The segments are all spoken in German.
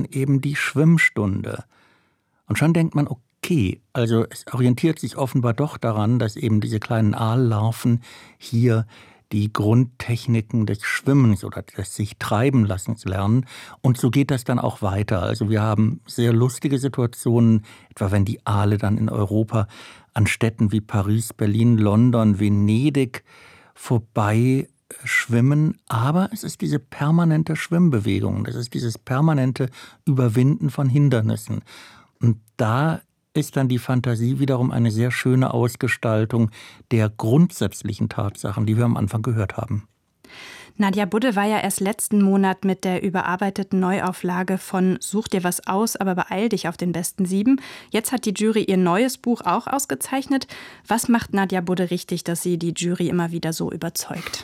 eben die Schwimmstunde. Und schon denkt man, okay, also es orientiert sich offenbar doch daran, dass eben diese kleinen Aallarven hier die Grundtechniken des Schwimmens oder des sich treiben lassens lernen. Und so geht das dann auch weiter. Also wir haben sehr lustige Situationen, etwa wenn die Aale dann in Europa an Städten wie Paris, Berlin, London, Venedig vorbei schwimmen. Aber es ist diese permanente Schwimmbewegung, das ist dieses permanente Überwinden von Hindernissen. Und da ist dann die Fantasie wiederum eine sehr schöne Ausgestaltung der grundsätzlichen Tatsachen, die wir am Anfang gehört haben. Nadja Budde war ja erst letzten Monat mit der überarbeiteten Neuauflage von Such dir was aus, aber beeil dich auf den besten 7. Jetzt hat die Jury ihr neues Buch auch ausgezeichnet. Was macht Nadja Budde richtig, dass sie die Jury immer wieder so überzeugt?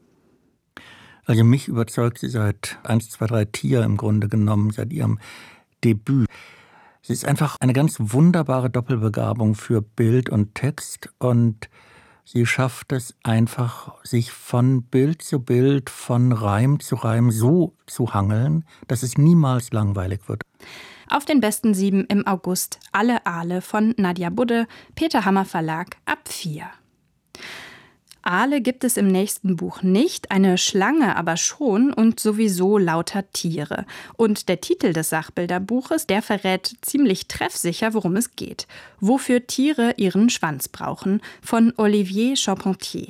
Also mich überzeugt sie seit 1, 2, 3 Tier im Grunde genommen, seit ihrem Debüt. Sie ist einfach eine ganz wunderbare Doppelbegabung für Bild und Text und sie schafft es einfach, sich von Bild zu Bild, von Reim zu Reim so zu hangeln, dass es niemals langweilig wird. Auf den besten 7 im August Alle Aale von Nadja Budde, Peter Hammer Verlag, ab 4. Aale gibt es im nächsten Buch nicht, eine Schlange aber schon und sowieso lauter Tiere. Und der Titel des Sachbilderbuches, der verrät ziemlich treffsicher, worum es geht. Wofür Tiere ihren Schwanz brauchen, von Olivier Charpentier.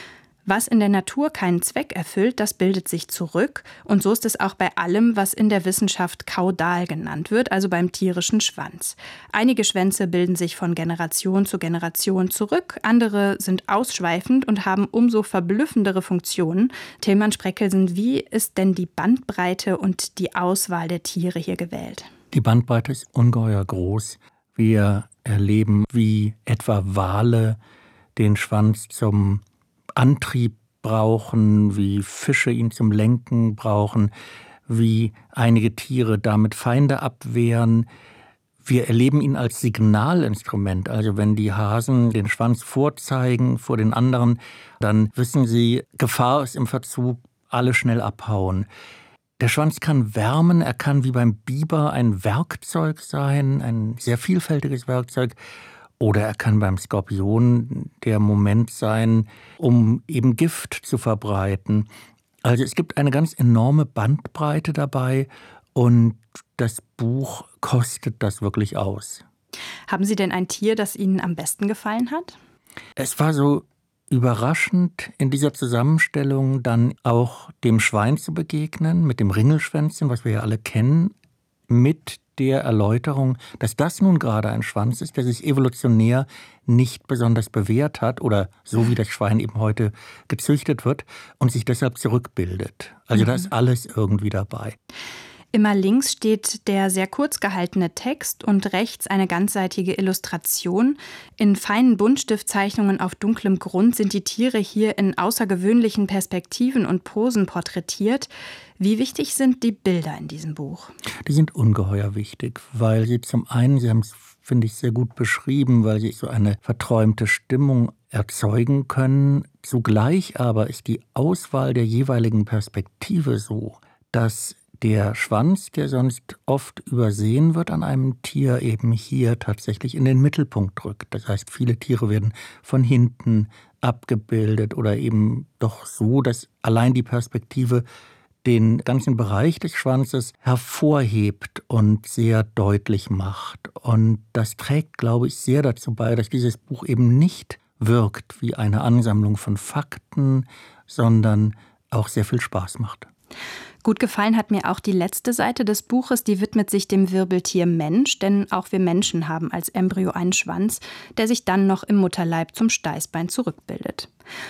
Was in der Natur keinen Zweck erfüllt, das bildet sich zurück. Und so ist es auch bei allem, was in der Wissenschaft kaudal genannt wird, also beim tierischen Schwanz. Einige Schwänze bilden sich von Generation zu Generation zurück, andere sind ausschweifend und haben umso verblüffendere Funktionen. Tilman Spreckelsen, wie ist denn die Bandbreite und die Auswahl der Tiere hier gewählt? Die Bandbreite ist ungeheuer groß. Wir erleben, wie etwa Wale den Schwanz zum Antrieb brauchen, wie Fische ihn zum Lenken brauchen, wie einige Tiere damit Feinde abwehren. Wir erleben ihn als Signalinstrument. Also wenn die Hasen den Schwanz vorzeigen vor den anderen, dann wissen sie, Gefahr ist im Verzug, alle schnell abhauen. Der Schwanz kann wärmen, er kann wie beim Biber ein Werkzeug sein, ein sehr vielfältiges Werkzeug. Oder er kann beim Skorpion der Moment sein, um eben Gift zu verbreiten. Also es gibt eine ganz enorme Bandbreite dabei und das Buch kostet das wirklich aus. Haben Sie denn ein Tier, das Ihnen am besten gefallen hat? Es war so überraschend, in dieser Zusammenstellung dann auch dem Schwein zu begegnen, mit dem Ringelschwänzchen, was wir ja alle kennen, mit der Erläuterung, dass das nun gerade ein Schwanz ist, der sich evolutionär nicht besonders bewährt hat oder so wie das Schwein eben heute gezüchtet wird und sich deshalb zurückbildet. Also da ist alles irgendwie dabei. Immer links steht der sehr kurz gehaltene Text und rechts eine ganzseitige Illustration. In feinen Buntstiftzeichnungen auf dunklem Grund sind die Tiere hier in außergewöhnlichen Perspektiven und Posen porträtiert. Wie wichtig sind die Bilder in diesem Buch? Die sind ungeheuer wichtig, weil sie zum einen, Sie haben es, finde ich, sehr gut beschrieben, weil sie so eine verträumte Stimmung erzeugen können. Zugleich aber ist die Auswahl der jeweiligen Perspektive so, dass der Schwanz, der sonst oft übersehen wird an einem Tier, eben hier tatsächlich in den Mittelpunkt rückt. Das heißt, viele Tiere werden von hinten abgebildet oder eben doch so, dass allein die Perspektive den ganzen Bereich des Schwanzes hervorhebt und sehr deutlich macht. Und das trägt, glaube ich, sehr dazu bei, dass dieses Buch eben nicht wirkt wie eine Ansammlung von Fakten, sondern auch sehr viel Spaß macht. Gut gefallen hat mir auch die letzte Seite des Buches, die widmet sich dem Wirbeltier Mensch, denn auch wir Menschen haben als Embryo einen Schwanz, der sich dann noch im Mutterleib zum Steißbein zurückbildet.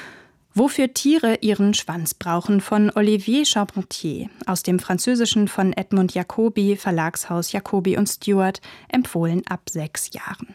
Wofür Tiere ihren Schwanz brauchen, von Olivier Charpentier, aus dem Französischen von Edmund Jacobi, Verlagshaus Jacobi und Stewart, empfohlen ab 6 Jahren.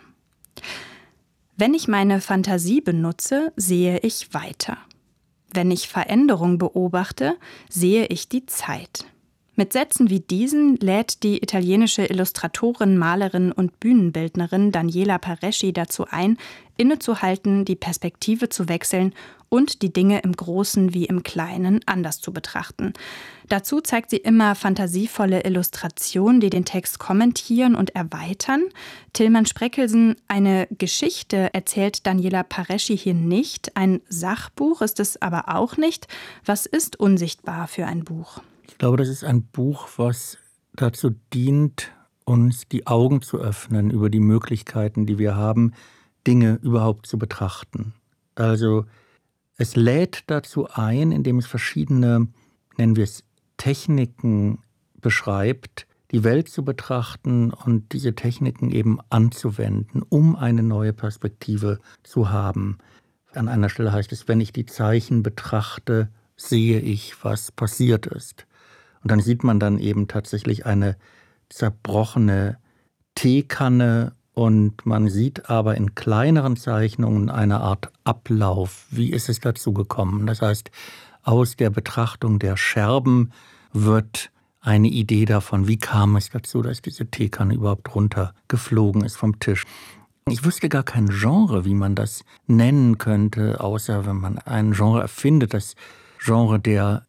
Wenn ich meine Fantasie benutze, sehe ich weiter. Wenn ich Veränderung beobachte, sehe ich die Zeit. Mit Sätzen wie diesen lädt die italienische Illustratorin, Malerin und Bühnenbildnerin Daniela Pareschi dazu ein, innezuhalten, die Perspektive zu wechseln und die Dinge im Großen wie im Kleinen anders zu betrachten. Dazu zeigt sie immer fantasievolle Illustrationen, die den Text kommentieren und erweitern. Tilman Spreckelsen, eine Geschichte erzählt Daniela Pareschi hier nicht. Ein Sachbuch ist es aber auch nicht. Was ist Unsichtbar für ein Buch? Ich glaube, das ist ein Buch, was dazu dient, uns die Augen zu öffnen über die Möglichkeiten, die wir haben, Dinge überhaupt zu betrachten. Also es lädt dazu ein, indem es verschiedene, nennen wir es, Techniken beschreibt, die Welt zu betrachten und diese Techniken eben anzuwenden, um eine neue Perspektive zu haben. An einer Stelle heißt es, wenn ich die Zeichen betrachte, sehe ich, was passiert ist. Und dann sieht man dann eben tatsächlich eine zerbrochene Teekanne und man sieht aber in kleineren Zeichnungen eine Art Ablauf. Wie ist es dazu gekommen? Das heißt, aus der Betrachtung der Scherben wird eine Idee davon, wie kam es dazu, dass diese Teekanne überhaupt runtergeflogen ist vom Tisch. Ich wüsste gar kein Genre, wie man das nennen könnte, außer wenn man ein Genre erfindet, das Genre der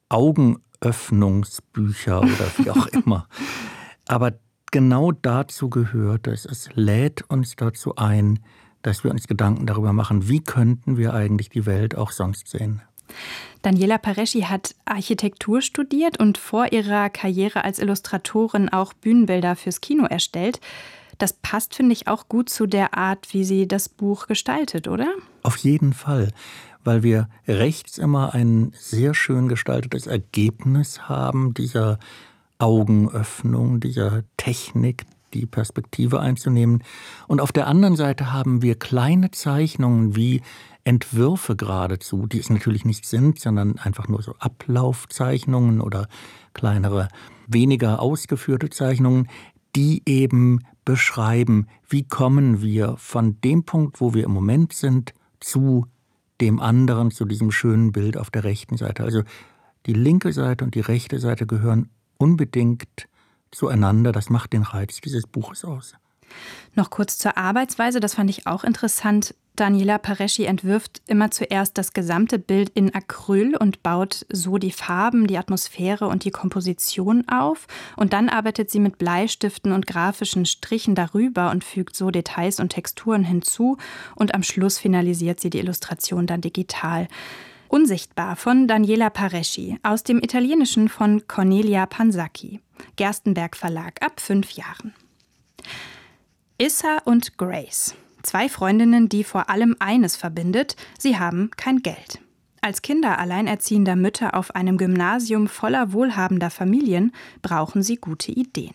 Augenöffnungsbücher oder wie auch immer. Aber genau dazu gehört es. Es lädt uns dazu ein, dass wir uns Gedanken darüber machen, wie könnten wir eigentlich die Welt auch sonst sehen. Daniela Pareschi hat Architektur studiert und vor ihrer Karriere als Illustratorin auch Bühnenbilder fürs Kino erstellt. Das passt, finde ich, auch gut zu der Art, wie sie das Buch gestaltet, oder? Auf jeden Fall, weil wir rechts immer ein sehr schön gestaltetes Ergebnis haben, dieser Augenöffnung, dieser Technik, die Perspektive einzunehmen. Und auf der anderen Seite haben wir kleine Zeichnungen wie Entwürfe geradezu, die es natürlich nicht sind, sondern einfach nur so Ablaufzeichnungen oder kleinere, weniger ausgeführte Zeichnungen, die eben beschreiben, wie kommen wir von dem Punkt, wo wir im Moment sind, zu dem anderen, zu diesem schönen Bild auf der rechten Seite. Also die linke Seite und die rechte Seite gehören unbedingt zueinander. Das macht den Reiz dieses Buches aus. Noch kurz zur Arbeitsweise, das fand ich auch interessant. Daniela Pareschi entwirft immer zuerst das gesamte Bild in Acryl und baut so die Farben, die Atmosphäre und die Komposition auf. Und dann arbeitet sie mit Bleistiften und grafischen Strichen darüber und fügt so Details und Texturen hinzu. Und am Schluss finalisiert sie die Illustration dann digital. Unsichtbar von Daniela Pareschi, aus dem Italienischen von Cornelia Pansacchi. Gerstenberg Verlag, ab 5 Jahren. Issa und Grace. 2 Freundinnen, die vor allem eines verbindet: sie haben kein Geld. Als Kinder alleinerziehender Mütter auf einem Gymnasium voller wohlhabender Familien brauchen sie gute Ideen.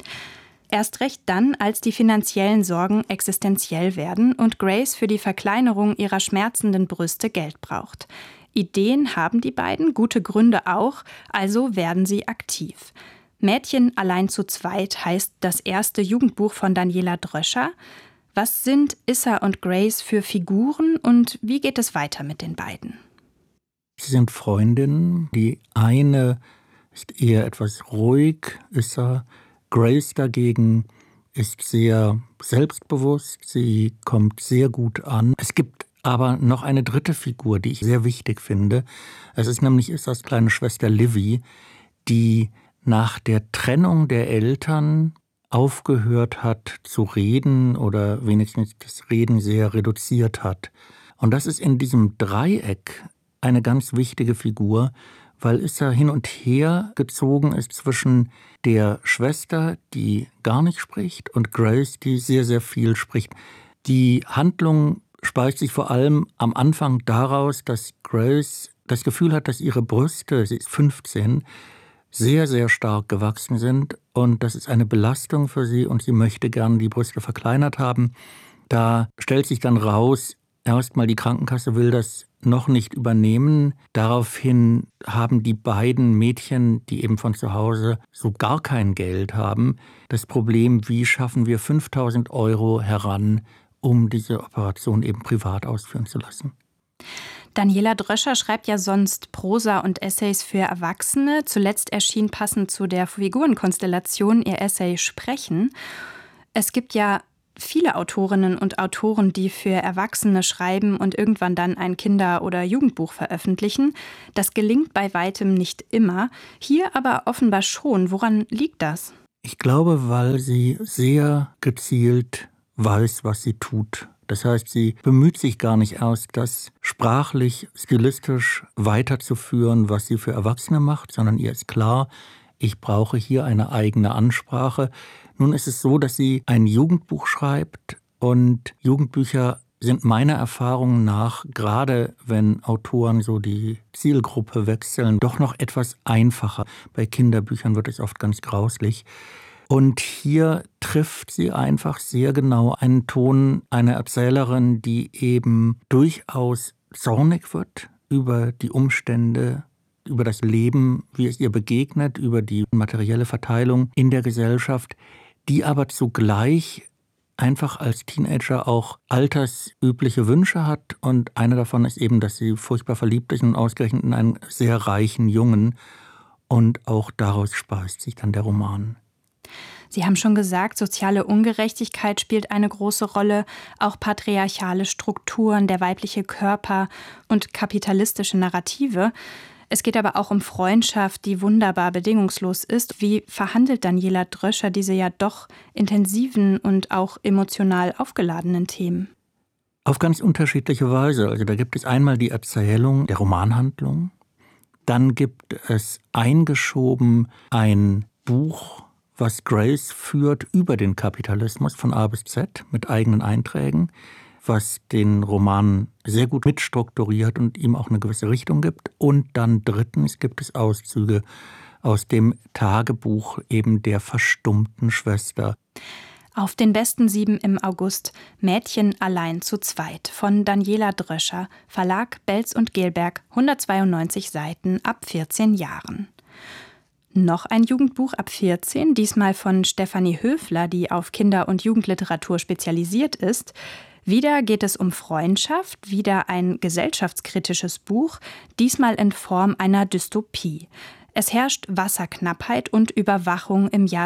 Erst recht dann, als die finanziellen Sorgen existenziell werden und Grace für die Verkleinerung ihrer schmerzenden Brüste Geld braucht. Ideen haben die beiden, gute Gründe auch, also werden sie aktiv. Mädchen allein zu zweit heißt das erste Jugendbuch von Daniela Dröscher. Was sind Issa und Grace für Figuren und wie geht es weiter mit den beiden? Sie sind Freundinnen. Die eine ist eher etwas ruhig, Issa. Grace dagegen ist sehr selbstbewusst. Sie kommt sehr gut an. Es gibt aber noch eine dritte Figur, die ich sehr wichtig finde. Es ist nämlich Issas kleine Schwester Livy, die nach der Trennung der Eltern aufgehört hat zu reden oder wenigstens das Reden sehr reduziert hat. Und das ist in diesem Dreieck eine ganz wichtige Figur, weil Issa hin und her gezogen ist zwischen der Schwester, die gar nicht spricht, und Grace, die sehr, sehr viel spricht. Die Handlung speist sich vor allem am Anfang daraus, dass Grace das Gefühl hat, dass ihre Brüste, sie ist 15, sehr, sehr stark gewachsen sind und das ist eine Belastung für sie und sie möchte gerne die Brüste verkleinert haben. Da stellt sich dann raus, erstmal die Krankenkasse will das noch nicht übernehmen. Daraufhin haben die beiden Mädchen, die eben von zu Hause so gar kein Geld haben, das Problem, wie schaffen wir 5.000 € heran, um diese Operation eben privat ausführen zu lassen. Daniela Dröscher schreibt ja sonst Prosa und Essays für Erwachsene. Zuletzt erschien passend zu der Figurenkonstellation ihr Essay Sprechen. Es gibt ja viele Autorinnen und Autoren, die für Erwachsene schreiben und irgendwann dann ein Kinder- oder Jugendbuch veröffentlichen. Das gelingt bei weitem nicht immer, hier aber offenbar schon. Woran liegt das? Ich glaube, weil sie sehr gezielt weiß, was sie tut. Das heißt, sie bemüht sich gar nicht erst, das sprachlich, stilistisch weiterzuführen, was sie für Erwachsene macht, sondern ihr ist klar, ich brauche hier eine eigene Ansprache. Nun ist es so, dass sie ein Jugendbuch schreibt und Jugendbücher sind meiner Erfahrung nach, gerade wenn Autoren so die Zielgruppe wechseln, doch noch etwas einfacher. Bei Kinderbüchern wird es oft ganz grauslich. Und hier trifft sie einfach sehr genau einen Ton einer Erzählerin, die eben durchaus zornig wird über die Umstände, über das Leben, wie es ihr begegnet, über die materielle Verteilung in der Gesellschaft, die aber zugleich einfach als Teenager auch altersübliche Wünsche hat. Und einer davon ist eben, dass sie furchtbar verliebt ist und ausgerechnet in einen sehr reichen Jungen. Und auch daraus speist sich dann der Roman. Sie haben schon gesagt, soziale Ungerechtigkeit spielt eine große Rolle, auch patriarchale Strukturen, der weibliche Körper und kapitalistische Narrative. Es geht aber auch um Freundschaft, die wunderbar bedingungslos ist. Wie verhandelt Daniela Dröscher diese ja doch intensiven und auch emotional aufgeladenen Themen? Auf ganz unterschiedliche Weise. Also da gibt es einmal die Erzählung der Romanhandlung, dann gibt es eingeschoben ein Buch, was Grace führt über den Kapitalismus von A bis Z mit eigenen Einträgen, was den Roman sehr gut mitstrukturiert und ihm auch eine gewisse Richtung gibt. Und dann drittens gibt es Auszüge aus dem Tagebuch eben der verstummten Schwester. Auf den besten 7 im August Mädchen allein zu zweit von Daniela Dröscher, Verlag Belz und Gelberg, 192 Seiten ab 14 Jahren. Noch ein Jugendbuch ab 14, diesmal von Stefanie Höfler, die auf Kinder- und Jugendliteratur spezialisiert ist. Wieder geht es um Freundschaft, wieder ein gesellschaftskritisches Buch, diesmal in Form einer Dystopie. Es herrscht Wasserknappheit und Überwachung im Jahr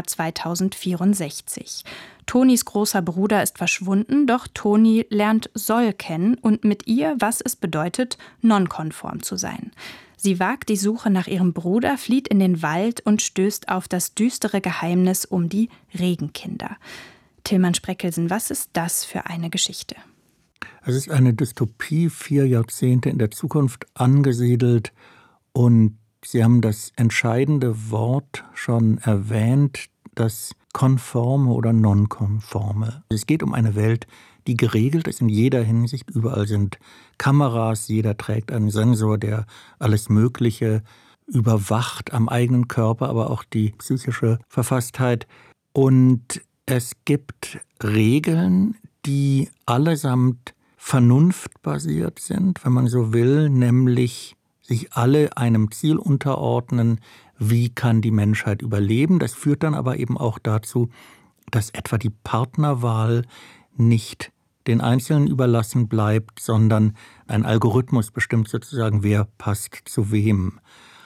2064. Tonis großer Bruder ist verschwunden, doch Toni lernt Sol kennen und mit ihr, was es bedeutet, nonkonform zu sein. Sie wagt die Suche nach ihrem Bruder, flieht in den Wald und stößt auf das düstere Geheimnis um die Regenkinder. Tilman Spreckelsen, was ist das für eine Geschichte? Es ist eine Dystopie, 4 Jahrzehnte in der Zukunft angesiedelt und Sie haben das entscheidende Wort schon erwähnt, das Konforme oder Nonkonforme. Es geht um eine Welt, die geregelt ist in jeder Hinsicht. Überall sind Kameras, jeder trägt einen Sensor, der alles Mögliche überwacht am eigenen Körper, aber auch die psychische Verfasstheit. Und es gibt Regeln, die allesamt vernunftbasiert sind, wenn man so will, nämlich sich alle einem Ziel unterordnen, wie kann die Menschheit überleben. Das führt dann aber eben auch dazu, dass etwa die Partnerwahl nicht den Einzelnen überlassen bleibt, sondern ein Algorithmus bestimmt sozusagen, wer passt zu wem.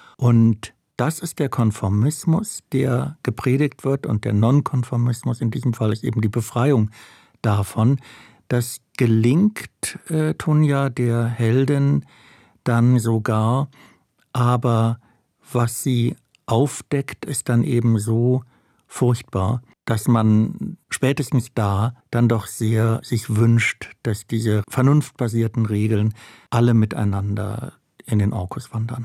Und das ist der Konformismus, der gepredigt wird, und der Nonkonformismus in diesem Fall ist eben die Befreiung davon. Das gelingt Tonja, der Heldin, dann sogar, aber was sie aufdeckt, ist dann eben so furchtbar, dass man spätestens da dann doch sehr sich wünscht, dass diese vernunftbasierten Regeln alle miteinander in den Orkus wandern.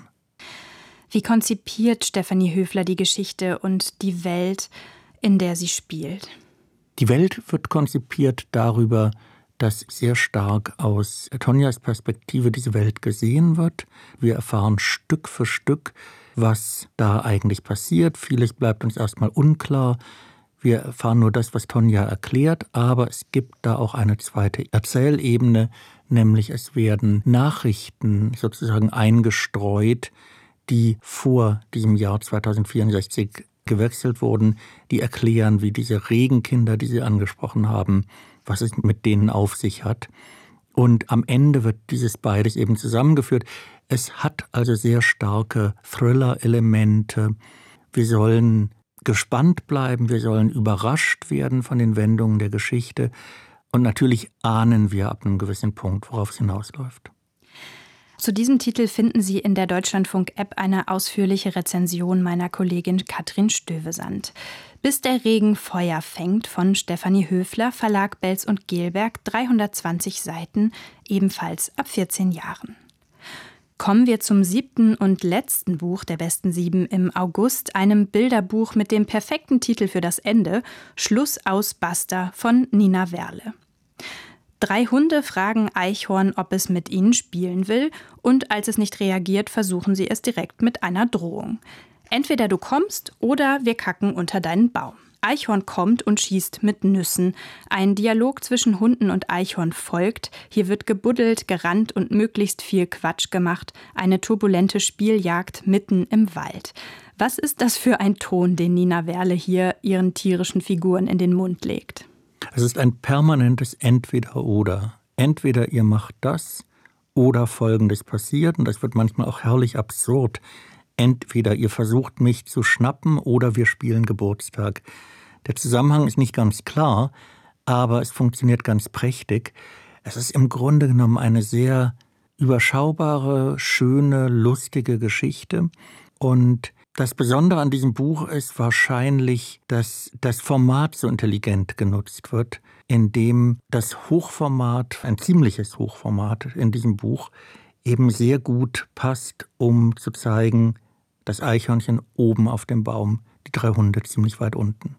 Wie konzipiert Stefanie Höfler die Geschichte und die Welt, in der sie spielt? Die Welt wird konzipiert darüber, dass sehr stark aus Tonjas Perspektive diese Welt gesehen wird. Wir erfahren Stück für Stück, was da eigentlich passiert. Vieles bleibt uns erstmal unklar. Wir erfahren nur das, was Tonja erklärt, aber es gibt da auch eine zweite Erzählebene, nämlich es werden Nachrichten sozusagen eingestreut, die vor diesem Jahr 2064 gewechselt wurden, die erklären, wie diese Regenkinder, die Sie angesprochen haben, was es mit denen auf sich hat. Und am Ende wird dieses beides eben zusammengeführt. Es hat also sehr starke Thriller-Elemente. Wir sollen gespannt bleiben, wir sollen überrascht werden von den Wendungen der Geschichte. Und natürlich ahnen wir ab einem gewissen Punkt, worauf es hinausläuft. Zu diesem Titel finden Sie in der Deutschlandfunk-App eine ausführliche Rezension meiner Kollegin Katrin Stövesand. Bis der Regen Feuer fängt von Stefanie Höfler, Verlag Belz und Gelberg, 320 Seiten, ebenfalls ab 14 Jahren. Kommen wir zum 7. und letzten Buch der besten 7 im August, einem Bilderbuch mit dem perfekten Titel für das Ende, Schluss aus Basta von Nina Werle. 3 Hunde fragen Eichhorn, ob es mit ihnen spielen will, und als es nicht reagiert, versuchen sie es direkt mit einer Drohung. Entweder du kommst oder wir kacken unter deinen Baum. Eichhorn kommt und schießt mit Nüssen. Ein Dialog zwischen Hunden und Eichhorn folgt. Hier wird gebuddelt, gerannt und möglichst viel Quatsch gemacht. Eine turbulente Spieljagd mitten im Wald. Was ist das für ein Ton, den Nina Werle hier ihren tierischen Figuren in den Mund legt? Es ist ein permanentes Entweder-Oder. Entweder ihr macht das oder Folgendes passiert. Und das wird manchmal auch herrlich absurd. Entweder ihr versucht mich zu schnappen oder wir spielen Geburtstag. Der Zusammenhang ist nicht ganz klar, aber es funktioniert ganz prächtig. Es ist im Grunde genommen eine sehr überschaubare, schöne, lustige Geschichte. Und das Besondere an diesem Buch ist wahrscheinlich, dass das Format so intelligent genutzt wird, indem das Hochformat, ein ziemliches Hochformat in diesem Buch, eben sehr gut passt, um zu zeigen, das Eichhörnchen oben auf dem Baum, die 3 Hunde ziemlich weit unten.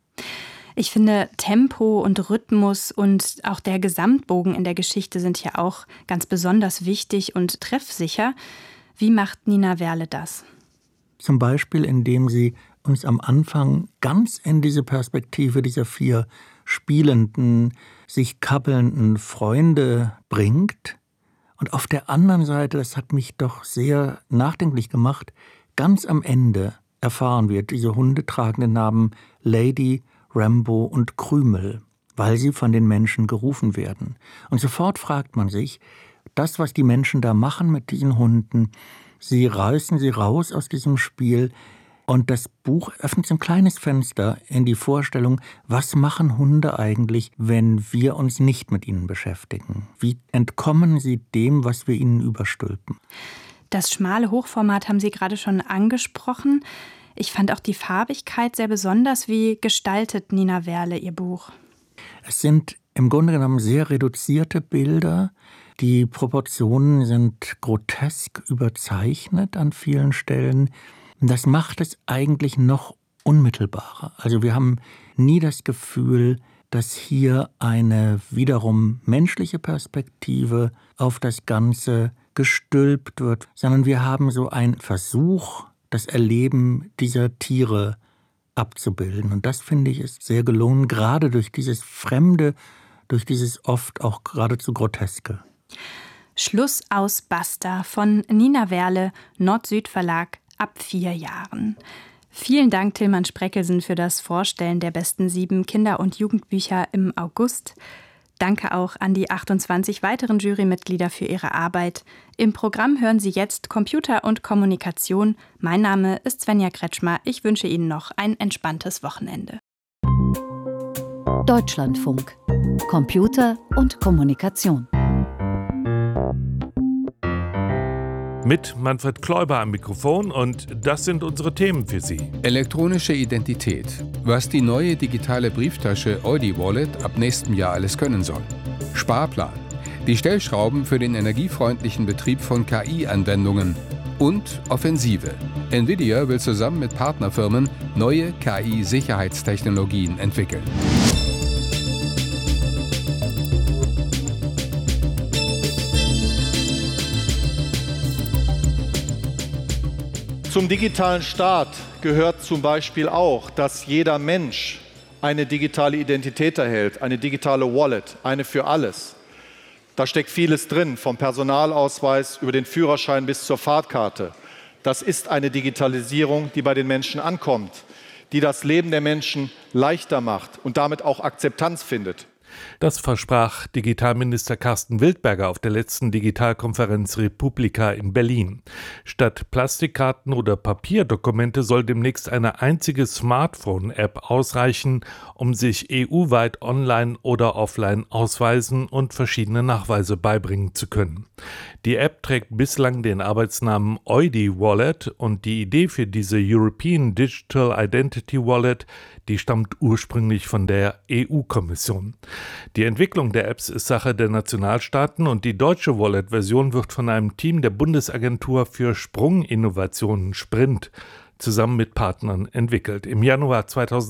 Ich finde, Tempo und Rhythmus und auch der Gesamtbogen in der Geschichte sind hier auch ganz besonders wichtig und treffsicher. Wie macht Nina Werle das? Zum Beispiel, indem sie uns am Anfang ganz in diese Perspektive dieser 4 spielenden, sich kabbelnden Freunde bringt. Und auf der anderen Seite, das hat mich doch sehr nachdenklich gemacht, ganz am Ende erfahren wir, diese Hunde tragen den Namen Lady, Rambo und Krümel, weil sie von den Menschen gerufen werden. Und sofort fragt man sich, das, was die Menschen da machen mit diesen Hunden, sie reißen sie raus aus diesem Spiel. Und das Buch öffnet so ein kleines Fenster in die Vorstellung, was machen Hunde eigentlich, wenn wir uns nicht mit ihnen beschäftigen? Wie entkommen sie dem, was wir ihnen überstülpen? Das schmale Hochformat haben Sie gerade schon angesprochen. Ich fand auch die Farbigkeit sehr besonders. Wie gestaltet Nina Werle ihr Buch? Es sind im Grunde genommen sehr reduzierte Bilder. Die Proportionen sind grotesk überzeichnet an vielen Stellen. Das macht es eigentlich noch unmittelbarer. Also wir haben nie das Gefühl, dass hier eine wiederum menschliche Perspektive auf das Ganze gestülpt wird, sondern wir haben so einen Versuch, das Erleben dieser Tiere abzubilden. Und das, finde ich, ist sehr gelungen, gerade durch dieses Fremde, durch dieses oft auch geradezu Groteske. Schluss aus Basta von Nina Werle, Nord-Süd-Verlag, ab 4 Jahren. Vielen Dank, Tilman Spreckelsen, für das Vorstellen der besten 7 Kinder- und Jugendbücher im August. Danke auch an die 28 weiteren Jurymitglieder für ihre Arbeit. Im Programm hören Sie jetzt Computer und Kommunikation. Mein Name ist Svenja Kretschmer. Ich wünsche Ihnen noch ein entspanntes Wochenende. Deutschlandfunk. Computer und Kommunikation. Mit Manfred Kläuber am Mikrofon, und das sind unsere Themen für Sie. Elektronische Identität. Was die neue digitale Brieftasche Eudi Wallet ab nächstem Jahr alles können soll. Sparplan. Die Stellschrauben für den energiefreundlichen Betrieb von KI-Anwendungen. Und Offensive. Nvidia will zusammen mit Partnerfirmen neue KI-Sicherheitstechnologien entwickeln. Zum digitalen Staat gehört zum Beispiel auch, dass jeder Mensch eine digitale Identität erhält, eine digitale Wallet, eine für alles. Da steckt vieles drin, vom Personalausweis über den Führerschein bis zur Fahrtkarte. Das ist eine Digitalisierung, die bei den Menschen ankommt, die das Leben der Menschen leichter macht und damit auch Akzeptanz findet. Das versprach Digitalminister Carsten Wildberger auf der letzten Digitalkonferenz Republika in Berlin. Statt Plastikkarten oder Papierdokumente soll demnächst eine einzige Smartphone-App ausreichen, um sich EU-weit online oder offline ausweisen und verschiedene Nachweise beibringen zu können. Die App trägt bislang den Arbeitsnamen Eudi Wallet und die Idee für diese European Digital Identity Wallet, die stammt ursprünglich von der EU-Kommission. Die Entwicklung der Apps ist Sache der Nationalstaaten und die deutsche Wallet-Version wird von einem Team der Bundesagentur für Sprunginnovationen Sprint zusammen mit Partnern entwickelt. Im Januar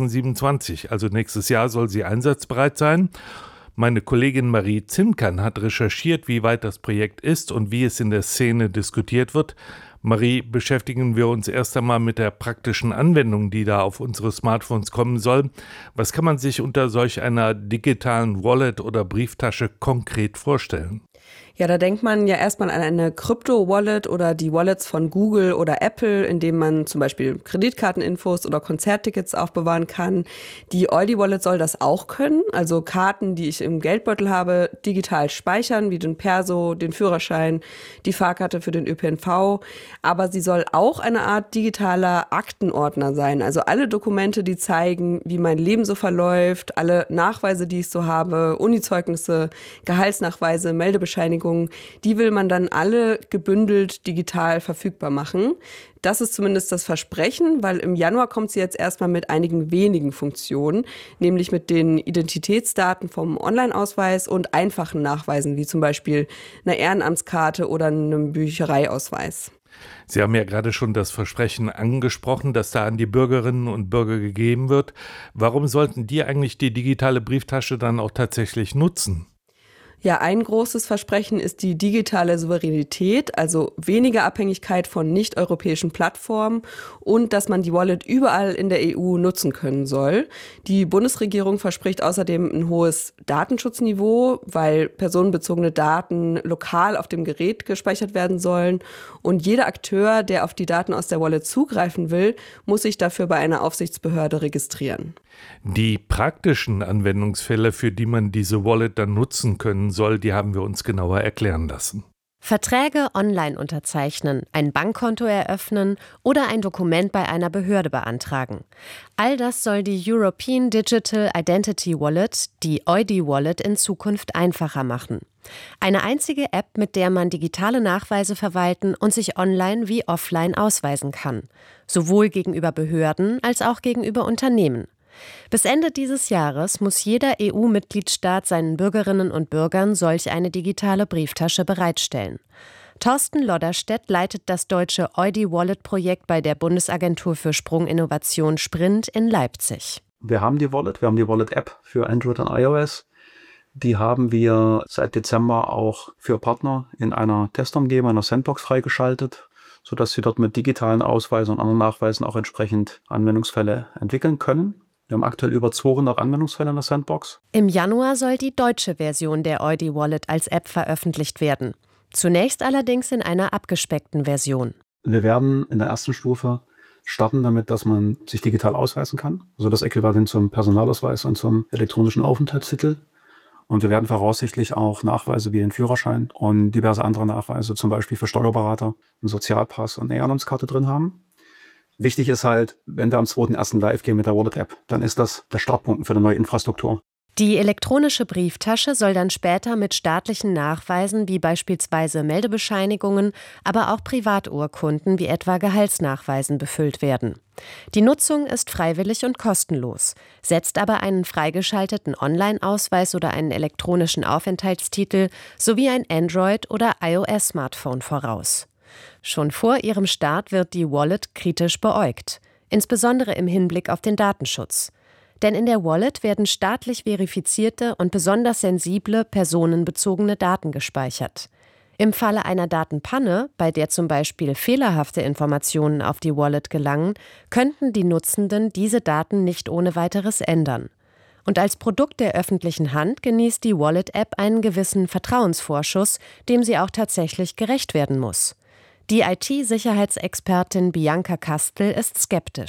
2027, also nächstes Jahr, soll sie einsatzbereit sein. Meine Kollegin Marie Zinkern hat recherchiert, wie weit das Projekt ist und wie es in der Szene diskutiert wird. Marie, beschäftigen wir uns erst einmal mit der praktischen Anwendung, die da auf unsere Smartphones kommen soll. Was kann man sich unter solch einer digitalen Wallet oder Brieftasche konkret vorstellen? Ja, da denkt man ja erstmal an eine Krypto-Wallet oder die Wallets von Google oder Apple, in denen man zum Beispiel Kreditkarteninfos oder Konzerttickets aufbewahren kann. Die Eudi-Wallet soll das auch können, also Karten, die ich im Geldbeutel habe, digital speichern, wie den Perso, den Führerschein, die Fahrkarte für den ÖPNV. Aber sie soll auch eine Art digitaler Aktenordner sein, also alle Dokumente, die zeigen, wie mein Leben so verläuft, alle Nachweise, die ich so habe, Unizeugnisse, Gehaltsnachweise, Meldebescheinigungen, die will man dann alle gebündelt digital verfügbar machen. Das ist zumindest das Versprechen, weil im Januar kommt sie jetzt erstmal mit einigen wenigen Funktionen, nämlich mit den Identitätsdaten vom Online-Ausweis und einfachen Nachweisen, wie zum Beispiel einer Ehrenamtskarte oder einem Büchereiausweis. Sie haben ja gerade schon das Versprechen angesprochen, das da an die Bürgerinnen und Bürger gegeben wird. Warum sollten die eigentlich die digitale Brieftasche dann auch tatsächlich nutzen? Ja, ein großes Versprechen ist die digitale Souveränität, also weniger Abhängigkeit von nicht-europäischen Plattformen und dass man die Wallet überall in der EU nutzen können soll. Die Bundesregierung verspricht außerdem ein hohes Datenschutzniveau, weil personenbezogene Daten lokal auf dem Gerät gespeichert werden sollen. Und jeder Akteur, der auf die Daten aus der Wallet zugreifen will, muss sich dafür bei einer Aufsichtsbehörde registrieren. Die praktischen Anwendungsfälle, für die man diese Wallet dann nutzen können soll, die haben wir uns genauer erklären lassen. Verträge online unterzeichnen, ein Bankkonto eröffnen oder ein Dokument bei einer Behörde beantragen. All das soll die European Digital Identity Wallet, die Eudi Wallet, in Zukunft einfacher machen. Eine einzige App, mit der man digitale Nachweise verwalten und sich online wie offline ausweisen kann. Sowohl gegenüber Behörden als auch gegenüber Unternehmen. Bis Ende dieses Jahres muss jeder EU-Mitgliedstaat seinen Bürgerinnen und Bürgern solch eine digitale Brieftasche bereitstellen. Thorsten Lodderstedt leitet das deutsche Eudi-Wallet-Projekt bei der Bundesagentur für Sprunginnovation Sprint in Leipzig. Wir haben die Wallet-App für Android und iOS. Die haben wir seit Dezember auch für Partner in einer Testumgebung, einer Sandbox freigeschaltet, sodass sie dort mit digitalen Ausweisen und anderen Nachweisen auch entsprechend Anwendungsfälle entwickeln können. Wir haben aktuell über 200 Anwendungsfälle in der Sandbox. Im Januar soll die deutsche Version der Eudi Wallet als App veröffentlicht werden. Zunächst allerdings in einer abgespeckten Version. Wir werden in der ersten Stufe starten damit, dass man sich digital ausweisen kann. Also das Äquivalent zum Personalausweis und zum elektronischen Aufenthaltstitel. Und wir werden voraussichtlich auch Nachweise wie den Führerschein und diverse andere Nachweise, zum Beispiel für Steuerberater, einen Sozialpass und eine Ehrenamtskarte drin haben. Wichtig ist halt, wenn wir am 2.1. live gehen mit der Wallet-App, dann ist das der Startpunkt für eine neue Infrastruktur. Die elektronische Brieftasche soll dann später mit staatlichen Nachweisen wie beispielsweise Meldebescheinigungen, aber auch Privaturkunden wie etwa Gehaltsnachweisen befüllt werden. Die Nutzung ist freiwillig und kostenlos, setzt aber einen freigeschalteten Online-Ausweis oder einen elektronischen Aufenthaltstitel sowie ein Android- oder iOS-Smartphone voraus. Schon vor ihrem Start wird die Wallet kritisch beäugt, insbesondere im Hinblick auf den Datenschutz. Denn in der Wallet werden staatlich verifizierte und besonders sensible personenbezogene Daten gespeichert. Im Falle einer Datenpanne, bei der zum Beispiel fehlerhafte Informationen auf die Wallet gelangen, könnten die Nutzenden diese Daten nicht ohne weiteres ändern. Und als Produkt der öffentlichen Hand genießt die Wallet-App einen gewissen Vertrauensvorschuss, dem sie auch tatsächlich gerecht werden muss. Die IT-Sicherheitsexpertin Bianca Kastel ist skeptisch.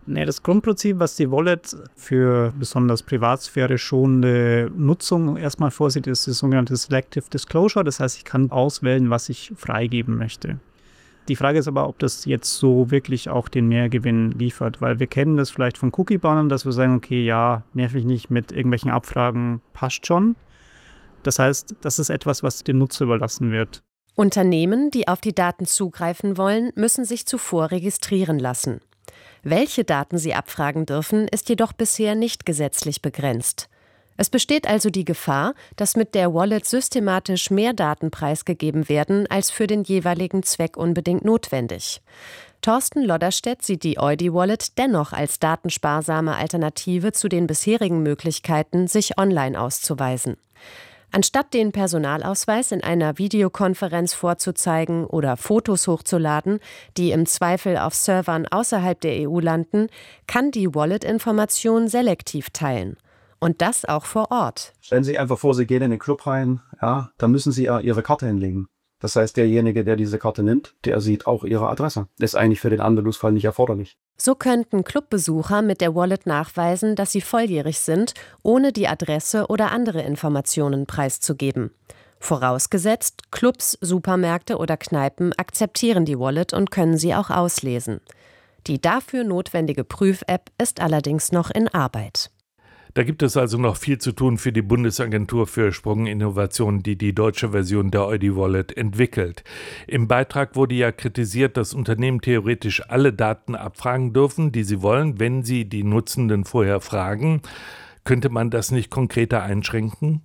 Nee, das Grundprinzip, was die Wallet für besonders Privatsphäre schonende Nutzung erstmal vorsieht, ist das sogenannte Selective Disclosure. Das heißt, ich kann auswählen, was ich freigeben möchte. Die Frage ist aber, ob das jetzt so wirklich auch den Mehrgewinn liefert, weil wir kennen das vielleicht von Cookie-Bannern, dass wir sagen, okay, ja, nerv mich nicht mit irgendwelchen Abfragen, passt schon. Das heißt, das ist etwas, was dem Nutzer überlassen wird. Unternehmen, die auf die Daten zugreifen wollen, müssen sich zuvor registrieren lassen. Welche Daten sie abfragen dürfen, ist jedoch bisher nicht gesetzlich begrenzt. Es besteht also die Gefahr, dass mit der Wallet systematisch mehr Daten preisgegeben werden, als für den jeweiligen Zweck unbedingt notwendig. Thorsten Lodderstedt sieht die Eudi-Wallet dennoch als datensparsame Alternative zu den bisherigen Möglichkeiten, sich online auszuweisen. Anstatt den Personalausweis in einer Videokonferenz vorzuzeigen oder Fotos hochzuladen, die im Zweifel auf Servern außerhalb der EU landen, kann die Wallet-Information selektiv teilen. Und das auch vor Ort. Stellen Sie sich einfach vor, Sie gehen in den Club rein, ja, da müssen Sie Ihre Karte hinlegen. Das heißt, derjenige, der diese Karte nimmt, der sieht auch Ihre Adresse. Das ist eigentlich für den Anwendungsfall nicht erforderlich. So könnten Clubbesucher mit der Wallet nachweisen, dass sie volljährig sind, ohne die Adresse oder andere Informationen preiszugeben. Vorausgesetzt, Clubs, Supermärkte oder Kneipen akzeptieren die Wallet und können sie auch auslesen. Die dafür notwendige Prüf-App ist allerdings noch in Arbeit. Da gibt es also noch viel zu tun für die Bundesagentur für Sprunginnovation, die die deutsche Version der Eudi-Wallet entwickelt. Im Beitrag wurde ja kritisiert, dass Unternehmen theoretisch alle Daten abfragen dürfen, die sie wollen, wenn sie die Nutzenden vorher fragen. Könnte man das nicht konkreter einschränken?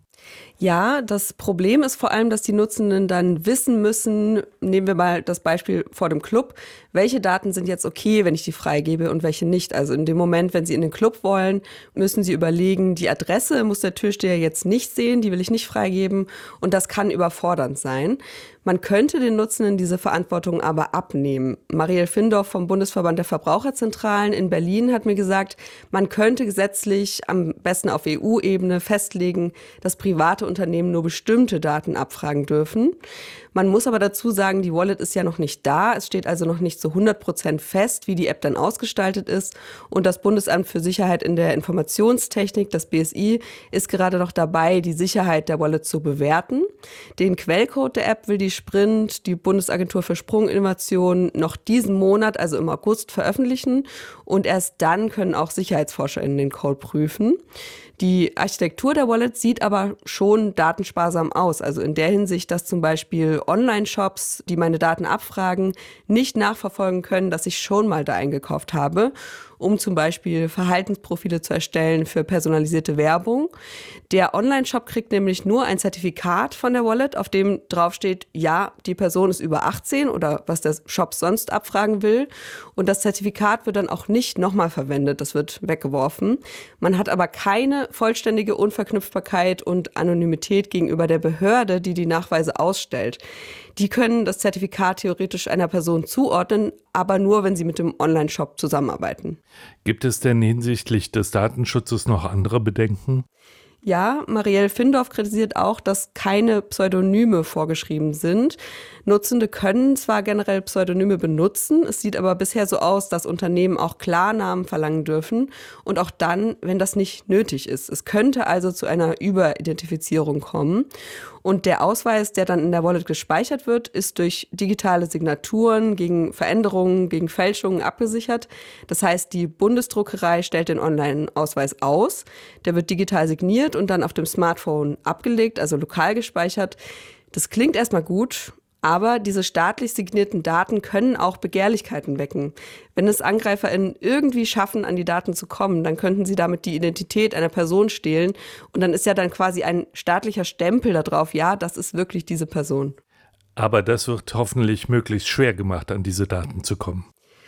Ja, das Problem ist vor allem, dass die Nutzenden dann wissen müssen, nehmen wir mal das Beispiel vor dem Club, welche Daten sind jetzt okay, wenn ich die freigebe und welche nicht. Also in dem Moment, wenn Sie in den Club wollen, müssen Sie überlegen, die Adresse muss der Türsteher jetzt nicht sehen, die will ich nicht freigeben und das kann überfordernd sein. Man könnte den Nutzenden diese Verantwortung aber abnehmen. Marielle Findorf vom Bundesverband der Verbraucherzentralen in Berlin hat mir gesagt, man könnte gesetzlich am besten auf EU-Ebene festlegen, dass private Unternehmen nur bestimmte Daten abfragen dürfen. Man muss aber dazu sagen, die Wallet ist ja noch nicht da. Es steht also noch nicht zu 100% fest, wie die App dann ausgestaltet ist. Und das Bundesamt für Sicherheit in der Informationstechnik, das BSI, ist gerade noch dabei, die Sicherheit der Wallet zu bewerten. Den Quellcode der App will die Sprint, die Bundesagentur für Sprunginnovation, noch diesen Monat, also im August, veröffentlichen. Und erst dann können auch SicherheitsforscherInnen den Code prüfen. Die Architektur der Wallet sieht aber schon datensparsam aus. Also in der Hinsicht, dass zum Beispiel Online-Shops, die meine Daten abfragen, nicht nachverfolgen können, dass ich schon mal da eingekauft habe, um zum Beispiel Verhaltensprofile zu erstellen für personalisierte Werbung. Der Online-Shop kriegt nämlich nur ein Zertifikat von der Wallet, auf dem draufsteht, ja, die Person ist über 18 oder was der Shop sonst abfragen will. Und das Zertifikat wird dann auch nicht nochmal verwendet, das wird weggeworfen. Man hat aber keine vollständige Unverknüpfbarkeit und Anonymität gegenüber der Behörde, die die Nachweise ausstellt. Die können das Zertifikat theoretisch einer Person zuordnen, aber nur, wenn sie mit dem Online-Shop zusammenarbeiten. Gibt es denn hinsichtlich des Datenschutzes noch andere Bedenken? Ja, Marielle Findorf kritisiert auch, dass keine Pseudonyme vorgeschrieben sind. Nutzende können zwar generell Pseudonyme benutzen, es sieht aber bisher so aus, dass Unternehmen auch Klarnamen verlangen dürfen und auch dann, wenn das nicht nötig ist. Es könnte also zu einer Überidentifizierung kommen. Und der Ausweis, der dann in der Wallet gespeichert wird, ist durch digitale Signaturen gegen Veränderungen, gegen Fälschungen abgesichert. Das heißt, die Bundesdruckerei stellt den Online-Ausweis aus. Der wird digital signiert und dann auf dem Smartphone abgelegt, also lokal gespeichert. Das klingt erstmal gut, aber diese staatlich signierten Daten können auch Begehrlichkeiten wecken. Wenn es AngreiferInnen irgendwie schaffen, an die Daten zu kommen, dann könnten sie damit die Identität einer Person stehlen. Und dann ist ja dann quasi ein staatlicher Stempel da drauf, ja, das ist wirklich diese Person. Aber das wird hoffentlich möglichst schwer gemacht, an diese Daten zu kommen.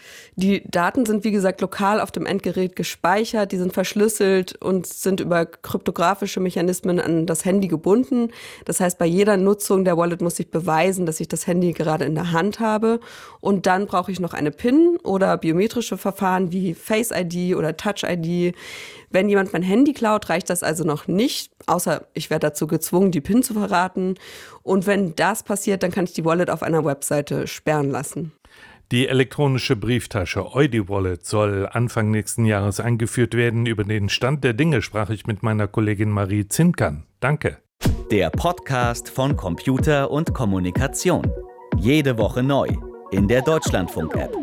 Die Daten sind, wie gesagt, lokal auf dem Endgerät gespeichert, die sind verschlüsselt und sind über kryptografische Mechanismen an das Handy gebunden. Das heißt, bei jeder Nutzung der Wallet muss ich beweisen, dass ich das Handy gerade in der Hand habe. Und dann brauche ich noch eine PIN oder biometrische Verfahren wie Face ID oder Touch ID. Wenn jemand mein Handy klaut, reicht das also noch nicht, außer ich werde dazu gezwungen, die PIN zu verraten. Und wenn das passiert, dann kann ich die Wallet auf einer Webseite sperren lassen. Die elektronische Brieftasche EudiWallet soll Anfang nächsten Jahres eingeführt werden. Über den Stand der Dinge sprach ich mit meiner Kollegin Marie Zinkern. Danke. Der Podcast von Computer und Kommunikation. Jede Woche neu in der Deutschlandfunk-App.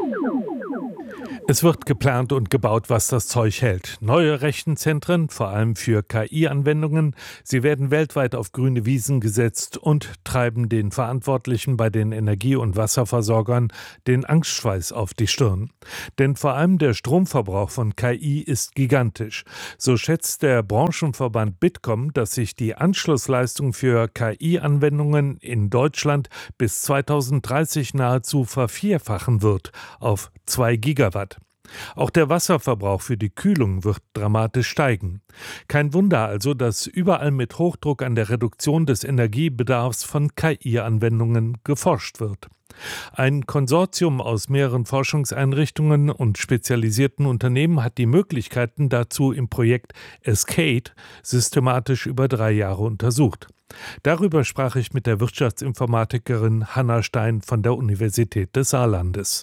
Es wird geplant und gebaut, was das Zeug hält. Neue Rechenzentren, vor allem für KI-Anwendungen. Sie werden weltweit auf grüne Wiesen gesetzt und treiben den Verantwortlichen bei den Energie- und Wasserversorgern den Angstschweiß auf die Stirn. Denn vor allem der Stromverbrauch von KI ist gigantisch. So schätzt der Branchenverband Bitkom, dass sich die Anschlussleistung für KI-Anwendungen in Deutschland bis 2030 nahezu vervierfachen wird auf 2 Gigawatt. Auch der Wasserverbrauch für die Kühlung wird dramatisch steigen. Kein Wunder also, dass überall mit Hochdruck an der Reduktion des Energiebedarfs von KI-Anwendungen geforscht wird. Ein Konsortium aus mehreren Forschungseinrichtungen und spezialisierten Unternehmen hat die Möglichkeiten dazu im Projekt ESCADE systematisch über 3 Jahre untersucht. Darüber sprach ich mit der Wirtschaftsinformatikerin Hanna Stein von der Universität des Saarlandes.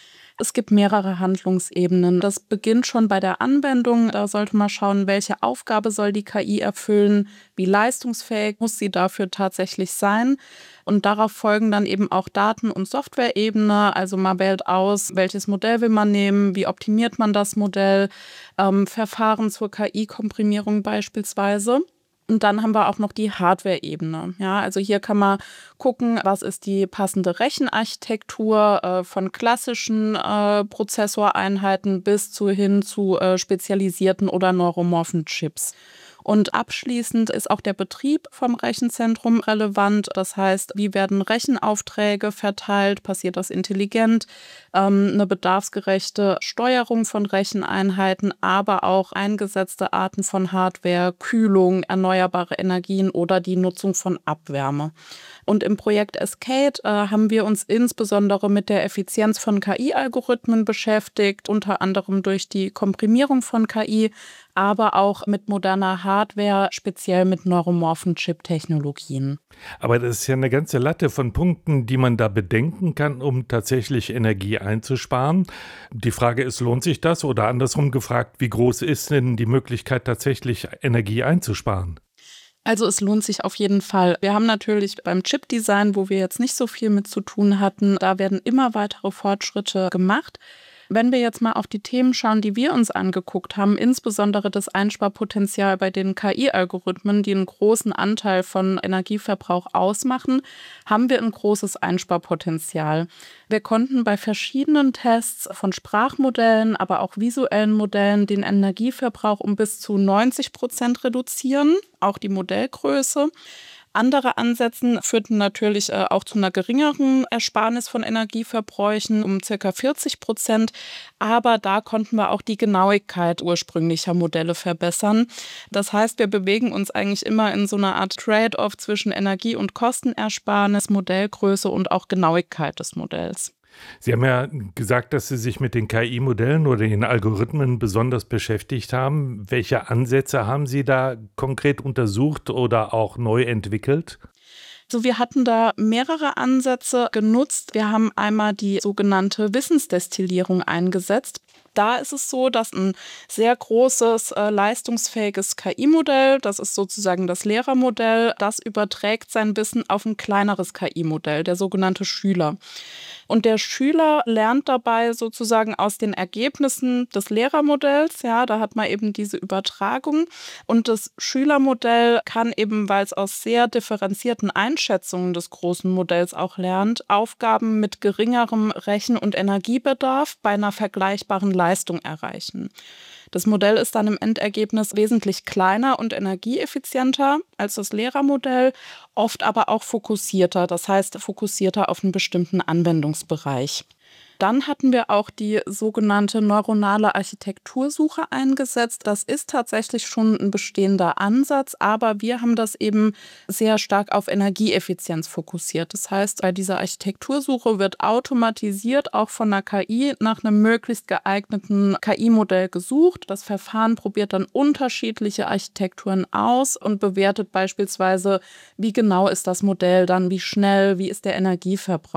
Es gibt mehrere Handlungsebenen. Das beginnt schon bei der Anwendung. Da sollte man schauen, welche Aufgabe soll die KI erfüllen, wie leistungsfähig muss sie dafür tatsächlich sein. Und darauf folgen dann eben auch Daten- und Softwareebene. Also man wählt aus, welches Modell will man nehmen, wie optimiert man das Modell, Verfahren zur KI-Komprimierung beispielsweise. Und dann haben wir auch noch die Hardware-Ebene. Ja, also hier kann man gucken, was ist die passende Rechenarchitektur von klassischen Prozessoreinheiten bis hin zu spezialisierten oder neuromorphen Chips. Und abschließend ist auch der Betrieb vom Rechenzentrum relevant. Das heißt, wie werden Rechenaufträge verteilt? Passiert das intelligent? Eine bedarfsgerechte Steuerung von Recheneinheiten, aber auch eingesetzte Arten von Hardware, Kühlung, erneuerbare Energien oder die Nutzung von Abwärme. Und im Projekt ESCADE haben wir uns insbesondere mit der Effizienz von KI-Algorithmen beschäftigt, unter anderem durch die Komprimierung von KI, aber auch mit moderner Hardware, speziell mit neuromorphen Chip-Technologien. Aber das ist ja eine ganze Latte von Punkten, die man da bedenken kann, um tatsächlich Energie einzusparen. Die Frage ist, lohnt sich das? Oder andersrum gefragt, wie groß ist denn die Möglichkeit, tatsächlich Energie einzusparen? Also es lohnt sich auf jeden Fall. Wir haben natürlich beim Chip-Design, wo wir jetzt nicht so viel mit zu tun hatten, da werden immer weitere Fortschritte gemacht. Wenn wir jetzt mal auf die Themen schauen, die wir uns angeguckt haben, insbesondere das Einsparpotenzial bei den KI-Algorithmen, die einen großen Anteil von Energieverbrauch ausmachen, haben wir ein großes Einsparpotenzial. Wir konnten bei verschiedenen Tests von Sprachmodellen, aber auch visuellen Modellen den Energieverbrauch um bis zu 90% reduzieren, auch die Modellgröße. Andere Ansätze führten natürlich auch zu einer geringeren Ersparnis von Energieverbräuchen um ca. 40%. Aber da konnten wir auch die Genauigkeit ursprünglicher Modelle verbessern. Das heißt, wir bewegen uns eigentlich immer in so einer Art Trade-off zwischen Energie- und Kostenersparnis, Modellgröße und auch Genauigkeit des Modells. Sie haben ja gesagt, dass Sie sich mit den KI-Modellen oder den Algorithmen besonders beschäftigt haben. Welche Ansätze haben Sie da konkret untersucht oder auch neu entwickelt? Also wir hatten da mehrere Ansätze genutzt. Wir haben einmal die sogenannte Wissensdestillierung eingesetzt. Da ist es so, dass ein sehr großes, leistungsfähiges KI-Modell, das ist sozusagen das Lehrermodell, das überträgt sein Wissen auf ein kleineres KI-Modell, der sogenannte Schüler. Und der Schüler lernt dabei sozusagen aus den Ergebnissen des Lehrermodells. Ja, da hat man eben diese Übertragung. Und das Schülermodell kann eben, weil es aus sehr differenzierten Einschätzungen des großen Modells auch lernt, Aufgaben mit geringerem Rechen- und Energiebedarf bei einer vergleichbaren Leistung erreichen. Das Modell ist dann im Endergebnis wesentlich kleiner und energieeffizienter als das Lehrermodell, oft aber auch fokussierter, das heißt fokussierter auf einen bestimmten Anwendungsbereich. Dann hatten wir auch die sogenannte neuronale Architektursuche eingesetzt. Das ist tatsächlich schon ein bestehender Ansatz, aber wir haben das eben sehr stark auf Energieeffizienz fokussiert. Das heißt, bei dieser Architektursuche wird automatisiert auch von der KI nach einem möglichst geeigneten KI-Modell gesucht. Das Verfahren probiert dann unterschiedliche Architekturen aus und bewertet beispielsweise, wie genau ist das Modell dann, wie schnell, wie ist der Energieverbrauch.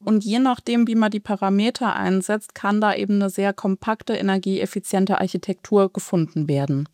Und je nachdem, wie man die Parameter einsetzt, kann da eben eine sehr kompakte, energieeffiziente Architektur gefunden werden.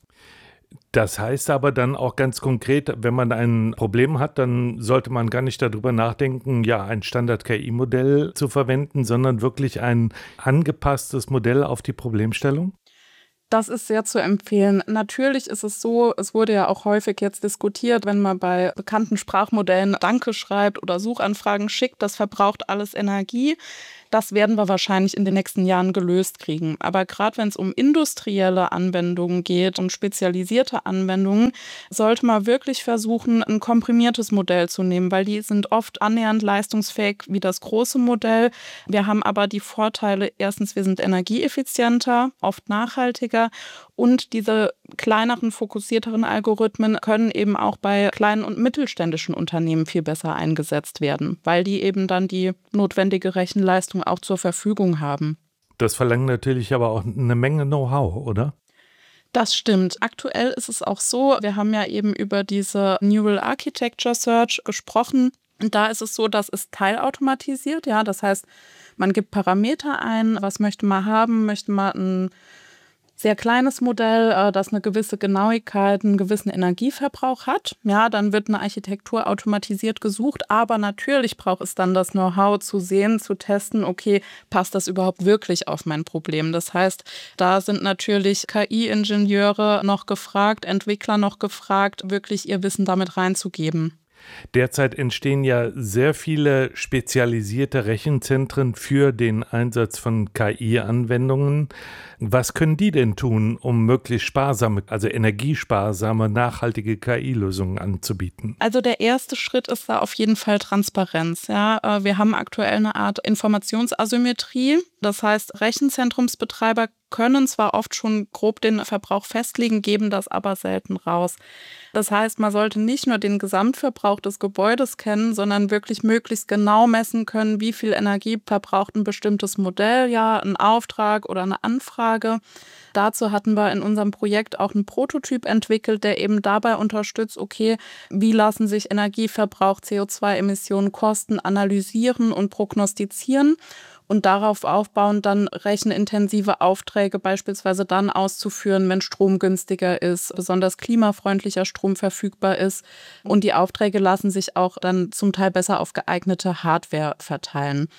Das heißt aber dann auch ganz konkret, wenn man ein Problem hat, dann sollte man gar nicht darüber nachdenken, ja, ein Standard-KI-Modell zu verwenden, sondern wirklich ein angepasstes Modell auf die Problemstellung? Das ist sehr zu empfehlen. Natürlich ist es so, es wurde ja auch häufig jetzt diskutiert, wenn man bei bekannten Sprachmodellen Danke schreibt oder Suchanfragen schickt, das verbraucht alles Energie. Das werden wir wahrscheinlich in den nächsten Jahren gelöst kriegen. Aber gerade wenn es um industrielle Anwendungen geht, um spezialisierte Anwendungen, sollte man wirklich versuchen, ein komprimiertes Modell zu nehmen, weil die sind oft annähernd leistungsfähig wie das große Modell. Wir haben aber die Vorteile, erstens, wir sind energieeffizienter, oft nachhaltiger und diese kleineren, fokussierteren Algorithmen können eben auch bei kleinen und mittelständischen Unternehmen viel besser eingesetzt werden, weil die eben dann die notwendige Rechenleistung auch zur Verfügung haben. Das verlangt natürlich aber auch eine Menge Know-how, oder? Das stimmt. Aktuell ist es auch so, wir haben ja eben über diese Neural Architecture Search gesprochen. Und da ist es so, dass es teilautomatisiert, ja, das heißt, man gibt Parameter ein, was möchte man haben, möchte man ein sehr kleines Modell, das eine gewisse Genauigkeit, einen gewissen Energieverbrauch hat. Ja, dann wird eine Architektur automatisiert gesucht, aber natürlich braucht es dann das Know-how zu sehen, zu testen, okay, passt das überhaupt wirklich auf mein Problem? Das heißt, da sind natürlich KI-Ingenieure noch gefragt, Entwickler noch gefragt, wirklich ihr Wissen damit reinzugeben. Derzeit entstehen ja sehr viele spezialisierte Rechenzentren für den Einsatz von KI-Anwendungen. Was können die denn tun, um möglichst sparsame, also energiesparsame, nachhaltige KI-Lösungen anzubieten? Also der erste Schritt ist da auf jeden Fall Transparenz. Ja, wir haben aktuell eine Art Informationsasymmetrie. Das heißt, Rechenzentrumsbetreiber können zwar oft schon grob den Verbrauch festlegen, geben das aber selten raus. Das heißt, man sollte nicht nur den Gesamtverbrauch des Gebäudes kennen, sondern wirklich möglichst genau messen können, wie viel Energie verbraucht ein bestimmtes Modell, ja, ein Auftrag oder eine Anfrage. Dazu hatten wir in unserem Projekt auch einen Prototyp entwickelt, der eben dabei unterstützt, okay, wie lassen sich Energieverbrauch, CO2-Emissionen, Kosten analysieren und prognostizieren. Und darauf aufbauend dann rechenintensive Aufträge beispielsweise dann auszuführen, wenn Strom günstiger ist, besonders klimafreundlicher Strom verfügbar ist. Und die Aufträge lassen sich auch dann zum Teil besser auf geeignete Hardware verteilen.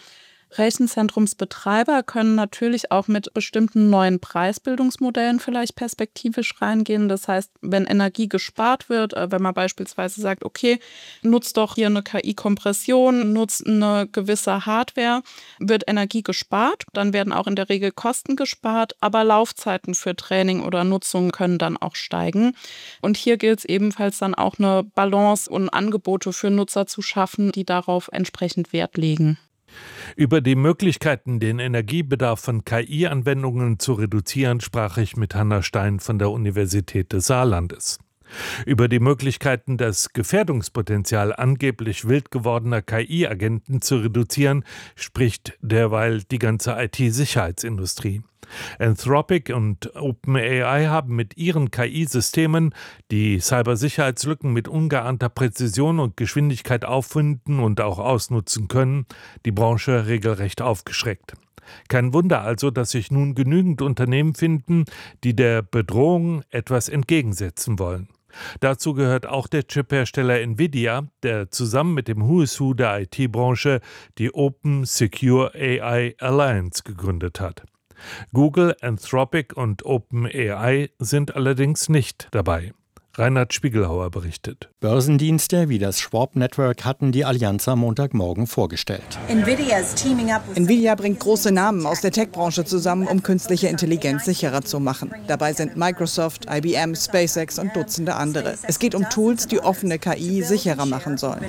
Rechenzentrumsbetreiber können natürlich auch mit bestimmten neuen Preisbildungsmodellen vielleicht perspektivisch reingehen. Das heißt, wenn Energie gespart wird, wenn man beispielsweise sagt, okay, nutzt doch hier eine KI-Kompression, nutzt eine gewisse Hardware, wird Energie gespart, dann werden auch in der Regel Kosten gespart, aber Laufzeiten für Training oder Nutzung können dann auch steigen. Und hier gilt es ebenfalls dann auch eine Balance und Angebote für Nutzer zu schaffen, die darauf entsprechend Wert legen. Über die Möglichkeiten, den Energiebedarf von KI-Anwendungen zu reduzieren, sprach ich mit Hanna Stein von der Universität des Saarlandes. Über die Möglichkeiten, das Gefährdungspotenzial angeblich wild gewordener KI-Agenten zu reduzieren, spricht derweil die ganze IT-Sicherheitsindustrie. Anthropic und OpenAI haben mit ihren KI-Systemen, die Cybersicherheitslücken mit ungeahnter Präzision und Geschwindigkeit auffinden und auch ausnutzen können, die Branche regelrecht aufgeschreckt. Kein Wunder also, dass sich nun genügend Unternehmen finden, die der Bedrohung etwas entgegensetzen wollen. Dazu gehört auch der Chiphersteller Nvidia, der zusammen mit dem Who is Who der IT-Branche die Open Secure AI Alliance gegründet hat. Google, Anthropic und OpenAI sind allerdings nicht dabei. Reinhard Spiegelhauer berichtet. Börsendienste wie das Schwab Network hatten die Allianz am Montagmorgen vorgestellt. Nvidia bringt große Namen aus der Tech-Branche zusammen, um künstliche Intelligenz sicherer zu machen. Dabei sind Microsoft, IBM, SpaceX und Dutzende andere. Es geht um Tools, die offene KI sicherer machen sollen.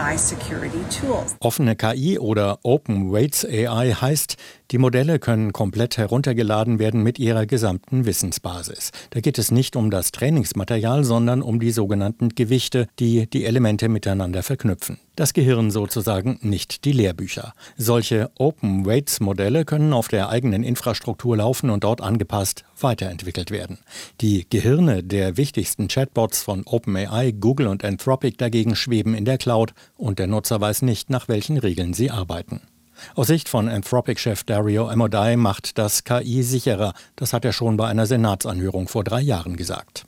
Offene KI oder Open Weights AI heißt, die Modelle können komplett heruntergeladen werden mit ihrer gesamten Wissensbasis. Da geht es nicht um das Trainingsmaterial, sondern um die sogenannten Gewichte, die die Elemente miteinander verknüpfen. Das Gehirn sozusagen, nicht die Lehrbücher. Solche Open Weights Modelle können auf der eigenen Infrastruktur laufen und dort angepasst weiterentwickelt werden. Die Gehirne der wichtigsten Chatbots von OpenAI, Google und Anthropic dagegen schweben in der Cloud und der Nutzer weiß nicht, nach welchen Regeln sie arbeiten. Aus Sicht von Anthropic-Chef Dario Amodei macht das KI sicherer. Das hat er schon bei einer Senatsanhörung vor 3 Jahren gesagt.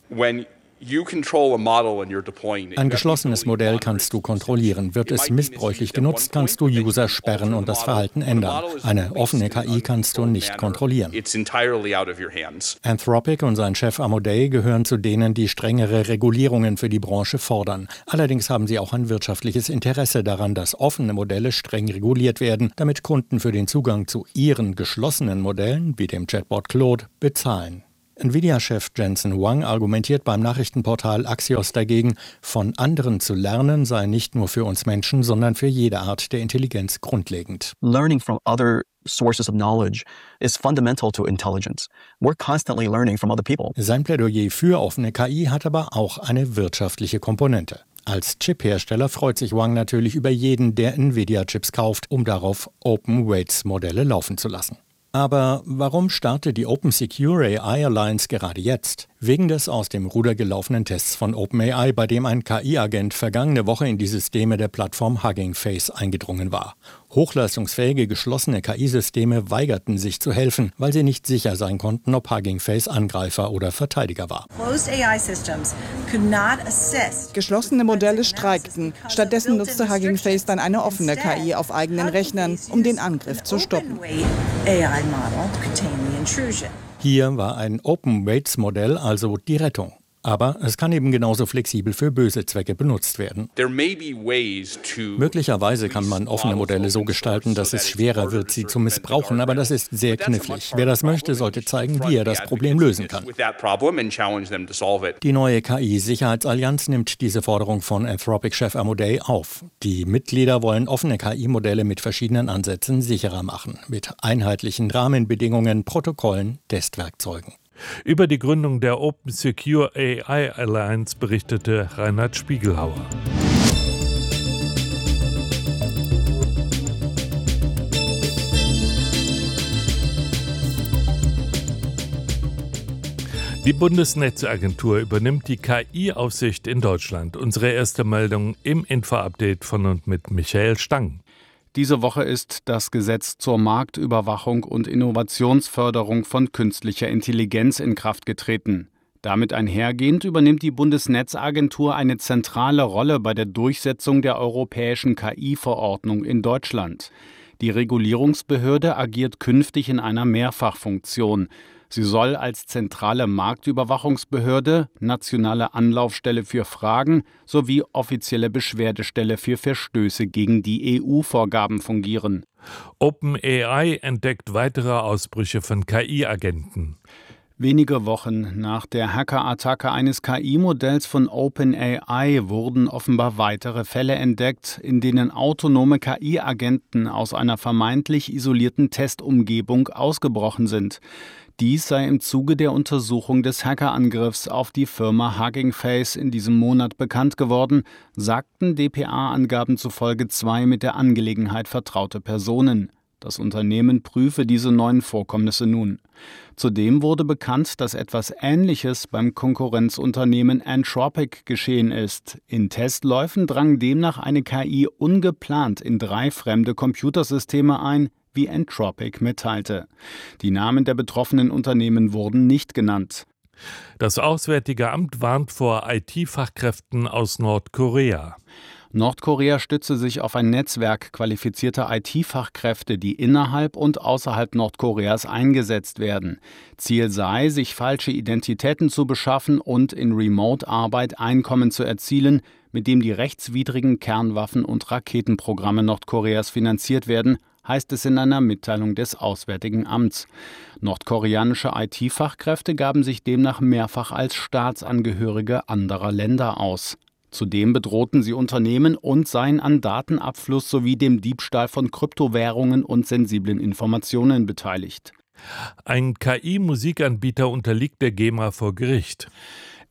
Ein geschlossenes Modell kannst du kontrollieren. Wird es missbräuchlich genutzt, kannst du User sperren und das Verhalten ändern. Eine offene KI kannst du nicht kontrollieren. Anthropic und sein Chef Amodei gehören zu denen, die strengere Regulierungen für die Branche fordern. Allerdings haben sie auch ein wirtschaftliches Interesse daran, dass offene Modelle streng reguliert werden, damit Kunden für den Zugang zu ihren geschlossenen Modellen, wie dem Chatbot Claude, bezahlen. Nvidia-Chef Jensen Huang argumentiert beim Nachrichtenportal Axios dagegen, von anderen zu lernen sei nicht nur für uns Menschen, sondern für jede Art der Intelligenz grundlegend. Learning from other sources of knowledge is fundamental to intelligence. We're constantly learning from other people. Sein Plädoyer für offene KI hat aber auch eine wirtschaftliche Komponente. Als Chip-Hersteller freut sich Huang natürlich über jeden, der Nvidia-Chips kauft, um darauf Open-Weights-Modelle laufen zu lassen. Aber warum startet die Open Secure AI Alliance gerade jetzt? Wegen des aus dem Ruder gelaufenen Tests von OpenAI, bei dem ein KI-Agent vergangene Woche in die Systeme der Plattform Hugging Face eingedrungen war. Hochleistungsfähige, geschlossene KI-Systeme weigerten sich zu helfen, weil sie nicht sicher sein konnten, ob Hugging Face Angreifer oder Verteidiger war. Geschlossene Modelle streikten. Stattdessen nutzte Hugging Face dann eine offene KI auf eigenen Rechnern, um den Angriff zu stoppen. Hier war ein Open-Weights-Modell also die Rettung. Aber es kann eben genauso flexibel für böse Zwecke benutzt werden. Möglicherweise kann man offene Modelle so gestalten, dass es schwerer wird, sie zu missbrauchen, aber das ist sehr knifflig. Wer das möchte, sollte zeigen, wie er das Problem lösen kann. Die neue KI-Sicherheitsallianz nimmt diese Forderung von Anthropic-Chef Amodei auf. Die Mitglieder wollen offene KI-Modelle mit verschiedenen Ansätzen sicherer machen, mit einheitlichen Rahmenbedingungen, Protokollen, Testwerkzeugen. Über die Gründung der Open Secure AI Alliance berichtete Reinhard Spiegelhauer. Die Bundesnetzagentur übernimmt die KI-Aufsicht in Deutschland. Unsere erste Meldung im Info-Update von und mit Michael Stang. Diese Woche ist das Gesetz zur Marktüberwachung und Innovationsförderung von künstlicher Intelligenz in Kraft getreten. Damit einhergehend übernimmt die Bundesnetzagentur eine zentrale Rolle bei der Durchsetzung der europäischen KI-Verordnung in Deutschland. Die Regulierungsbehörde agiert künftig in einer Mehrfachfunktion. Sie soll als zentrale Marktüberwachungsbehörde, nationale Anlaufstelle für Fragen sowie offizielle Beschwerdestelle für Verstöße gegen die EU-Vorgaben fungieren. OpenAI entdeckt weitere Ausbrüche von KI-Agenten. Wenige Wochen nach der Hackerattacke eines KI-Modells von OpenAI wurden offenbar weitere Fälle entdeckt, in denen autonome KI-Agenten aus einer vermeintlich isolierten Testumgebung ausgebrochen sind. Dies sei im Zuge der Untersuchung des Hackerangriffs auf die Firma Hugging Face in diesem Monat bekannt geworden, sagten dpa-Angaben zufolge 2 mit der Angelegenheit vertraute Personen. Das Unternehmen prüfe diese neuen Vorkommnisse nun. Zudem wurde bekannt, dass etwas Ähnliches beim Konkurrenzunternehmen Anthropic geschehen ist. In Testläufen drang demnach eine KI ungeplant in 3 fremde Computersysteme ein, wie Anthropic mitteilte. Die Namen der betroffenen Unternehmen wurden nicht genannt. Das Auswärtige Amt warnt vor IT-Fachkräften aus Nordkorea. Nordkorea stütze sich auf ein Netzwerk qualifizierter IT-Fachkräfte, die innerhalb und außerhalb Nordkoreas eingesetzt werden. Ziel sei, sich falsche Identitäten zu beschaffen und in Remote-Arbeit Einkommen zu erzielen, mit dem die rechtswidrigen Kernwaffen- und Raketenprogramme Nordkoreas finanziert werden, heißt es in einer Mitteilung des Auswärtigen Amts. Nordkoreanische IT-Fachkräfte gaben sich demnach mehrfach als Staatsangehörige anderer Länder aus. Zudem bedrohten sie Unternehmen und seien an Datenabfluss sowie dem Diebstahl von Kryptowährungen und sensiblen Informationen beteiligt. Ein KI-Musikanbieter unterliegt der GEMA vor Gericht.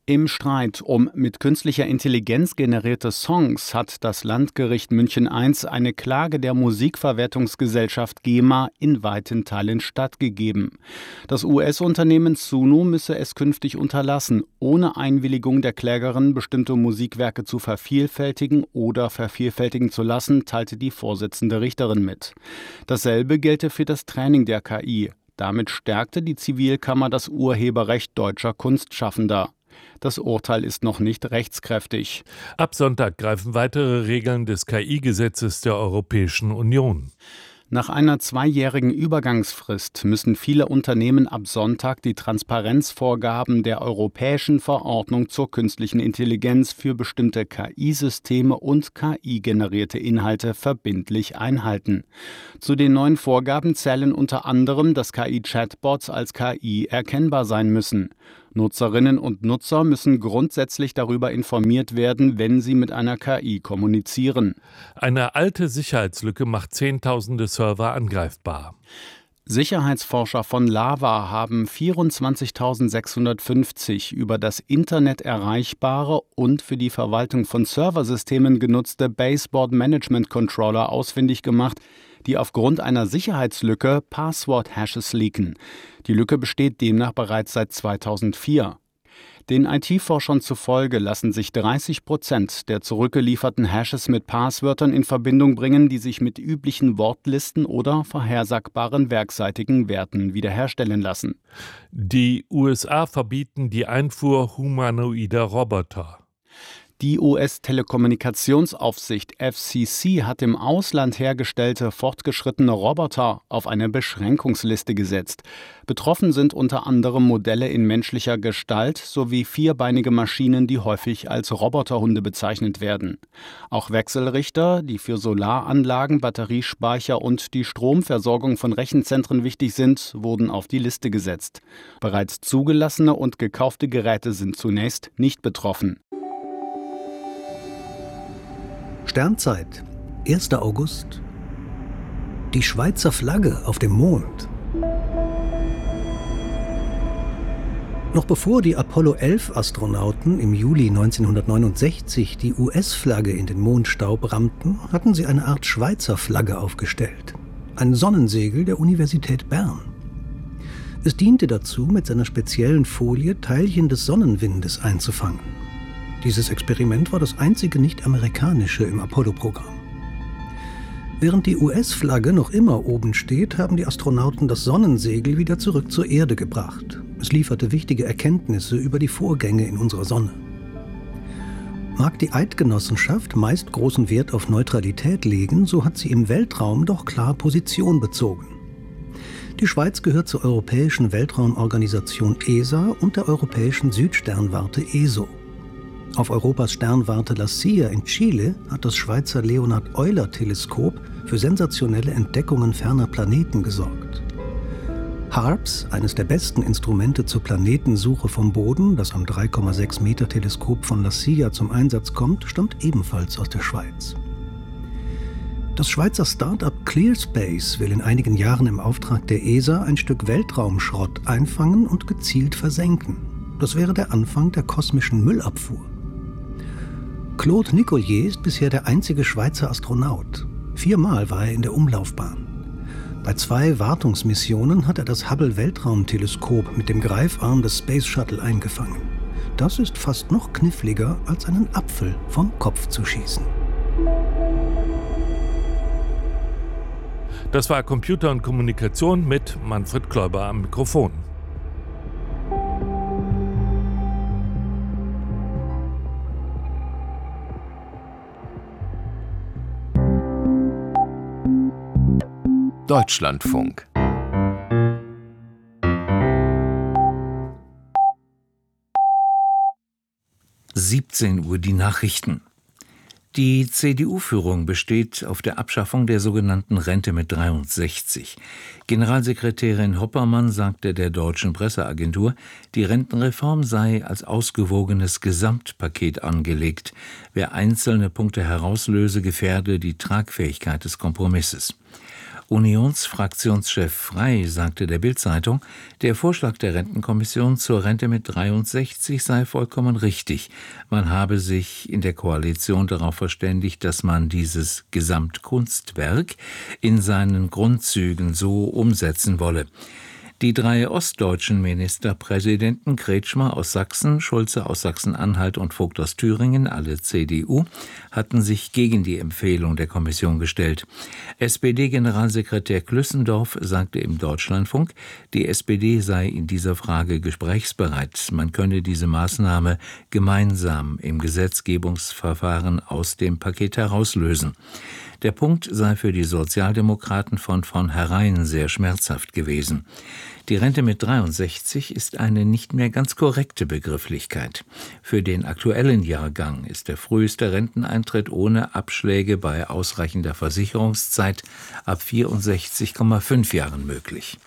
Im Streit um mit künstlicher Intelligenz generierte Songs hat das Landgericht München I eine Klage der Musikverwertungsgesellschaft GEMA in weiten Teilen stattgegeben. Das US-Unternehmen Suno müsse es künftig unterlassen, ohne Einwilligung der Klägerin bestimmte Musikwerke zu vervielfältigen oder vervielfältigen zu lassen, teilte die Vorsitzende Richterin mit. Dasselbe gelte für das Training der KI. Damit stärkte die Zivilkammer das Urheberrecht deutscher Kunstschaffender. Das Urteil ist noch nicht rechtskräftig. Ab Sonntag greifen weitere Regeln des KI-Gesetzes der Europäischen Union. Nach einer 2-jährigen Übergangsfrist müssen viele Unternehmen ab Sonntag die Transparenzvorgaben der Europäischen Verordnung zur künstlichen Intelligenz für bestimmte KI-Systeme und KI-generierte Inhalte verbindlich einhalten. Zu den neuen Vorgaben zählen unter anderem, dass KI-Chatbots als KI erkennbar sein müssen. Nutzerinnen und Nutzer müssen grundsätzlich darüber informiert werden, wenn sie mit einer KI kommunizieren. Eine alte Sicherheitslücke macht Zehntausende Server angreifbar. Sicherheitsforscher von Lava haben 24.650 über das Internet erreichbare und für die Verwaltung von Serversystemen genutzte Baseboard Management Controller ausfindig gemacht, die aufgrund einer Sicherheitslücke Passwort-Hashes leaken. Die Lücke besteht demnach bereits seit 2004. Den IT-Forschern zufolge lassen sich 30% der zurückgelieferten Hashes mit Passwörtern in Verbindung bringen, die sich mit üblichen Wortlisten oder vorhersagbaren werkseitigen Werten wiederherstellen lassen. Die USA verbieten die Einfuhr humanoider Roboter. Die US-Telekommunikationsaufsicht FCC hat im Ausland hergestellte fortgeschrittene Roboter auf eine Beschränkungsliste gesetzt. Betroffen sind unter anderem Modelle in menschlicher Gestalt sowie vierbeinige Maschinen, die häufig als Roboterhunde bezeichnet werden. Auch Wechselrichter, die für Solaranlagen, Batteriespeicher und die Stromversorgung von Rechenzentren wichtig sind, wurden auf die Liste gesetzt. Bereits zugelassene und gekaufte Geräte sind zunächst nicht betroffen. Sternzeit, 1. August. Die Schweizer Flagge auf dem Mond. Noch bevor die Apollo-11-Astronauten im Juli 1969 die US-Flagge in den Mondstaub rammten, hatten sie eine Art Schweizer Flagge aufgestellt. Ein Sonnensegel der Universität Bern. Es diente dazu, mit seiner speziellen Folie Teilchen des Sonnenwindes einzufangen. Dieses Experiment war das einzige nicht-amerikanische im Apollo-Programm. Während die US-Flagge noch immer oben steht, haben die Astronauten das Sonnensegel wieder zurück zur Erde gebracht. Es lieferte wichtige Erkenntnisse über die Vorgänge in unserer Sonne. Mag die Eidgenossenschaft meist großen Wert auf Neutralität legen, so hat sie im Weltraum doch klar Position bezogen. Die Schweiz gehört zur Europäischen Weltraumorganisation ESA und der Europäischen Südsternwarte ESO. Auf Europas Sternwarte La Silla in Chile hat das Schweizer Leonhard-Euler-Teleskop für sensationelle Entdeckungen ferner Planeten gesorgt. HARPS, eines der besten Instrumente zur Planetensuche vom Boden, das am 3,6 Meter Teleskop von La Silla zum Einsatz kommt, stammt ebenfalls aus der Schweiz. Das Schweizer Start-up ClearSpace will in einigen Jahren im Auftrag der ESA ein Stück Weltraumschrott einfangen und gezielt versenken. Das wäre der Anfang der kosmischen Müllabfuhr. Claude Nicollier ist bisher der einzige Schweizer Astronaut. 4-mal war er in der Umlaufbahn. Bei 2 Wartungsmissionen hat er das Hubble-Weltraumteleskop mit dem Greifarm des Space Shuttle eingefangen. Das ist fast noch kniffliger, als einen Apfel vom Kopf zu schießen. Das war Computer und Kommunikation mit Manfred Kläuber am Mikrofon. Deutschlandfunk. (17 Uhr) die Nachrichten. Die CDU-Führung besteht auf der Abschaffung der sogenannten Rente mit 63. Generalsekretärin Hoppermann sagte der Deutschen Presseagentur, die Rentenreform sei als ausgewogenes Gesamtpaket angelegt. Wer einzelne Punkte herauslöse, gefährde die Tragfähigkeit des Kompromisses. Unionsfraktionschef Frey sagte der Bild-Zeitung, der Vorschlag der Rentenkommission zur Rente mit 63 sei vollkommen richtig. Man habe sich in der Koalition darauf verständigt, dass man dieses Gesamtkunstwerk in seinen Grundzügen so umsetzen wolle. Die 3 ostdeutschen Ministerpräsidenten Kretschmer aus Sachsen, Schulze aus Sachsen-Anhalt und Vogt aus Thüringen, alle CDU, hatten sich gegen die Empfehlung der Kommission gestellt. SPD-Generalsekretär Klüssendorf sagte im Deutschlandfunk, die SPD sei in dieser Frage gesprächsbereit. Man könne diese Maßnahme gemeinsam im Gesetzgebungsverfahren aus dem Paket herauslösen. Der Punkt sei für die Sozialdemokraten von vornherein sehr schmerzhaft gewesen. Die Rente mit 63 ist eine nicht mehr ganz korrekte Begrifflichkeit. Für den aktuellen Jahrgang ist der früheste Renteneintritt ohne Abschläge bei ausreichender Versicherungszeit ab 64,5 Jahren möglich.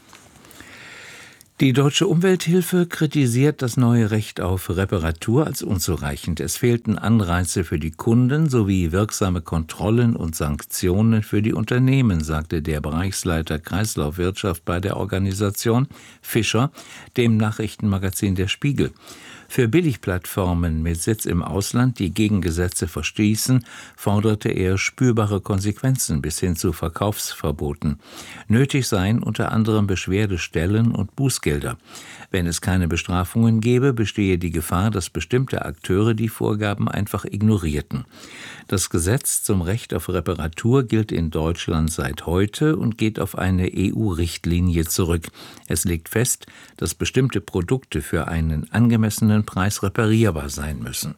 Die Deutsche Umwelthilfe kritisiert das neue Recht auf Reparatur als unzureichend. Es fehlten Anreize für die Kunden sowie wirksame Kontrollen und Sanktionen für die Unternehmen, sagte der Bereichsleiter Kreislaufwirtschaft bei der Organisation Fischer, dem Nachrichtenmagazin Der Spiegel. Für Billigplattformen mit Sitz im Ausland, die gegen Gesetze verstießen, forderte er spürbare Konsequenzen bis hin zu Verkaufsverboten. Nötig seien unter anderem Beschwerdestellen und Bußgelder. Wenn es keine Bestrafungen gäbe, bestehe die Gefahr, dass bestimmte Akteure die Vorgaben einfach ignorierten. Das Gesetz zum Recht auf Reparatur gilt in Deutschland seit heute und geht auf eine EU-Richtlinie zurück. Es legt fest, dass bestimmte Produkte für einen angemessenen Preis reparierbar sein müssen.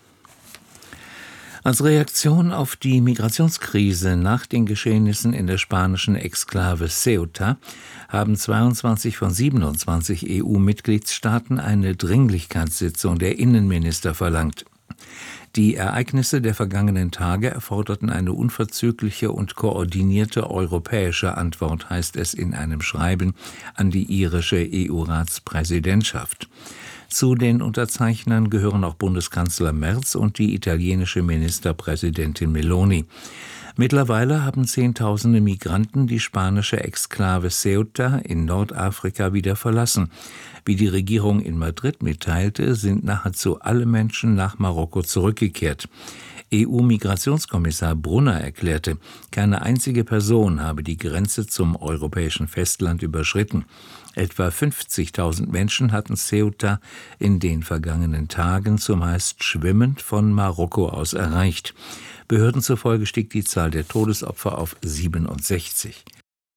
Als Reaktion auf die Migrationskrise nach den Geschehnissen in der spanischen Exklave Ceuta haben 22 von 27 EU-Mitgliedstaaten eine Dringlichkeitssitzung der Innenminister verlangt. Die Ereignisse der vergangenen Tage erforderten eine unverzügliche und koordinierte europäische Antwort, heißt es in einem Schreiben an die irische EU-Ratspräsidentschaft. Zu den Unterzeichnern gehören auch Bundeskanzler Merz und die italienische Ministerpräsidentin Meloni. Mittlerweile haben Zehntausende Migranten die spanische Exklave Ceuta in Nordafrika wieder verlassen. Wie die Regierung in Madrid mitteilte, sind nahezu alle Menschen nach Marokko zurückgekehrt. EU-Migrationskommissar Brunner erklärte, keine einzige Person habe die Grenze zum europäischen Festland überschritten. Etwa 50.000 Menschen hatten Ceuta in den vergangenen Tagen zumeist schwimmend von Marokko aus erreicht. Behörden zufolge stieg die Zahl der Todesopfer auf 67.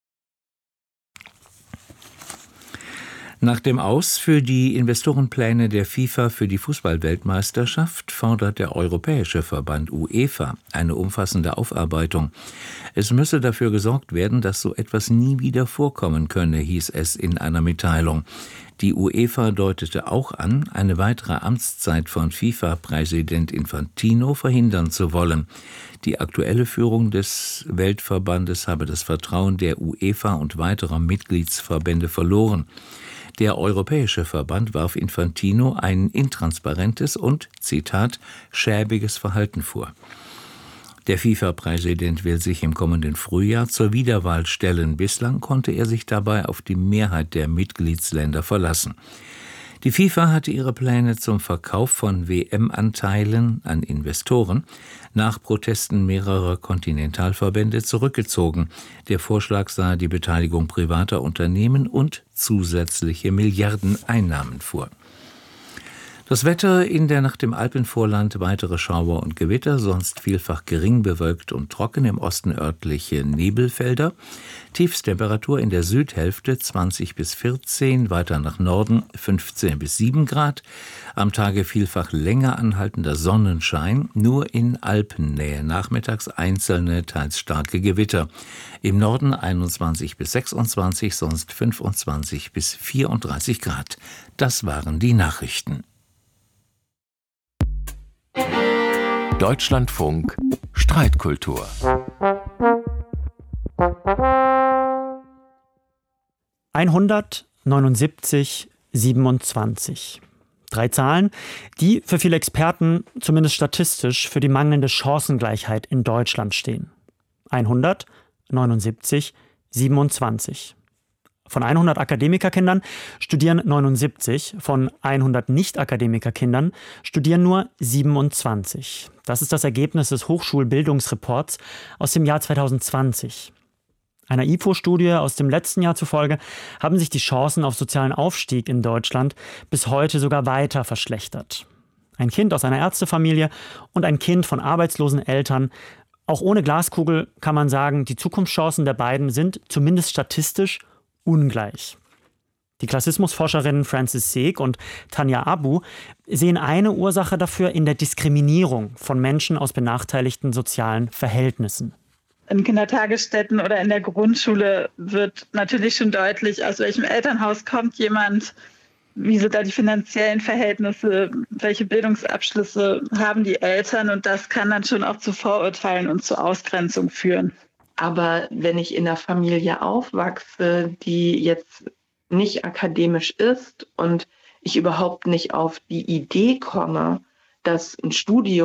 Nach dem Aus für die Investorenpläne der FIFA für die Fußball-Weltmeisterschaft fordert der europäische Verband UEFA eine umfassende Aufarbeitung. Es müsse dafür gesorgt werden, dass so etwas nie wieder vorkommen könne, hieß es in einer Mitteilung. Die UEFA deutete auch an, eine weitere Amtszeit von FIFA-Präsident Infantino verhindern zu wollen. Die aktuelle Führung des Weltverbandes habe das Vertrauen der UEFA und weiterer Mitgliedsverbände verloren. Der Europäische Verband warf Infantino ein intransparentes und, Zitat, schäbiges Verhalten vor. Der FIFA-Präsident will sich im kommenden Frühjahr zur Wiederwahl stellen. Bislang konnte er sich dabei auf die Mehrheit der Mitgliedsländer verlassen. Die FIFA hatte ihre Pläne zum Verkauf von WM-Anteilen an Investoren nach Protesten mehrerer Kontinentalverbände zurückgezogen. Der Vorschlag sah die Beteiligung privater Unternehmen und zusätzliche Milliardeneinnahmen vor. Das Wetter in der Nacht im Alpenvorland weitere Schauer und Gewitter, sonst vielfach gering bewölkt und trocken, im Osten örtliche Nebelfelder. Tiefstemperatur in der Südhälfte 20 bis 14, weiter nach Norden 15 bis 7 Grad. Am Tage vielfach länger anhaltender Sonnenschein, nur in Alpennähe nachmittags einzelne, teils starke Gewitter. Im Norden 21 bis 26, sonst 25 bis 34 Grad. Das waren die Nachrichten. Deutschlandfunk Streitkultur. (179, 27). 3 Zahlen, die für viele Experten, zumindest statistisch, für die mangelnde Chancengleichheit in Deutschland stehen. 100, 79 27. Von 100 Akademikerkindern studieren 79, von 100 Nicht-Akademikerkindern studieren nur 27. Das ist das Ergebnis des Hochschulbildungsreports aus dem Jahr 2020. Einer IFO-Studie aus dem letzten Jahr zufolge haben sich die Chancen auf sozialen Aufstieg in Deutschland bis heute sogar weiter verschlechtert. Ein Kind aus einer Ärztefamilie und ein Kind von arbeitslosen Eltern. Auch ohne Glaskugel kann man sagen, die Zukunftschancen der beiden sind zumindest statistisch ungleich. Die Klassismusforscherinnen Frances Seeg und Tanja Abu sehen eine Ursache dafür in der Diskriminierung von Menschen aus benachteiligten sozialen Verhältnissen. In Kindertagesstätten oder in der Grundschule wird natürlich schon deutlich, aus welchem Elternhaus kommt jemand, wie sind da die finanziellen Verhältnisse, welche Bildungsabschlüsse haben die Eltern, und das kann dann schon auch zu Vorurteilen und zu Ausgrenzung führen. Aber wenn ich in einer Familie aufwachse, die jetzt nicht akademisch ist und ich überhaupt nicht auf die Idee komme, dass ein Studium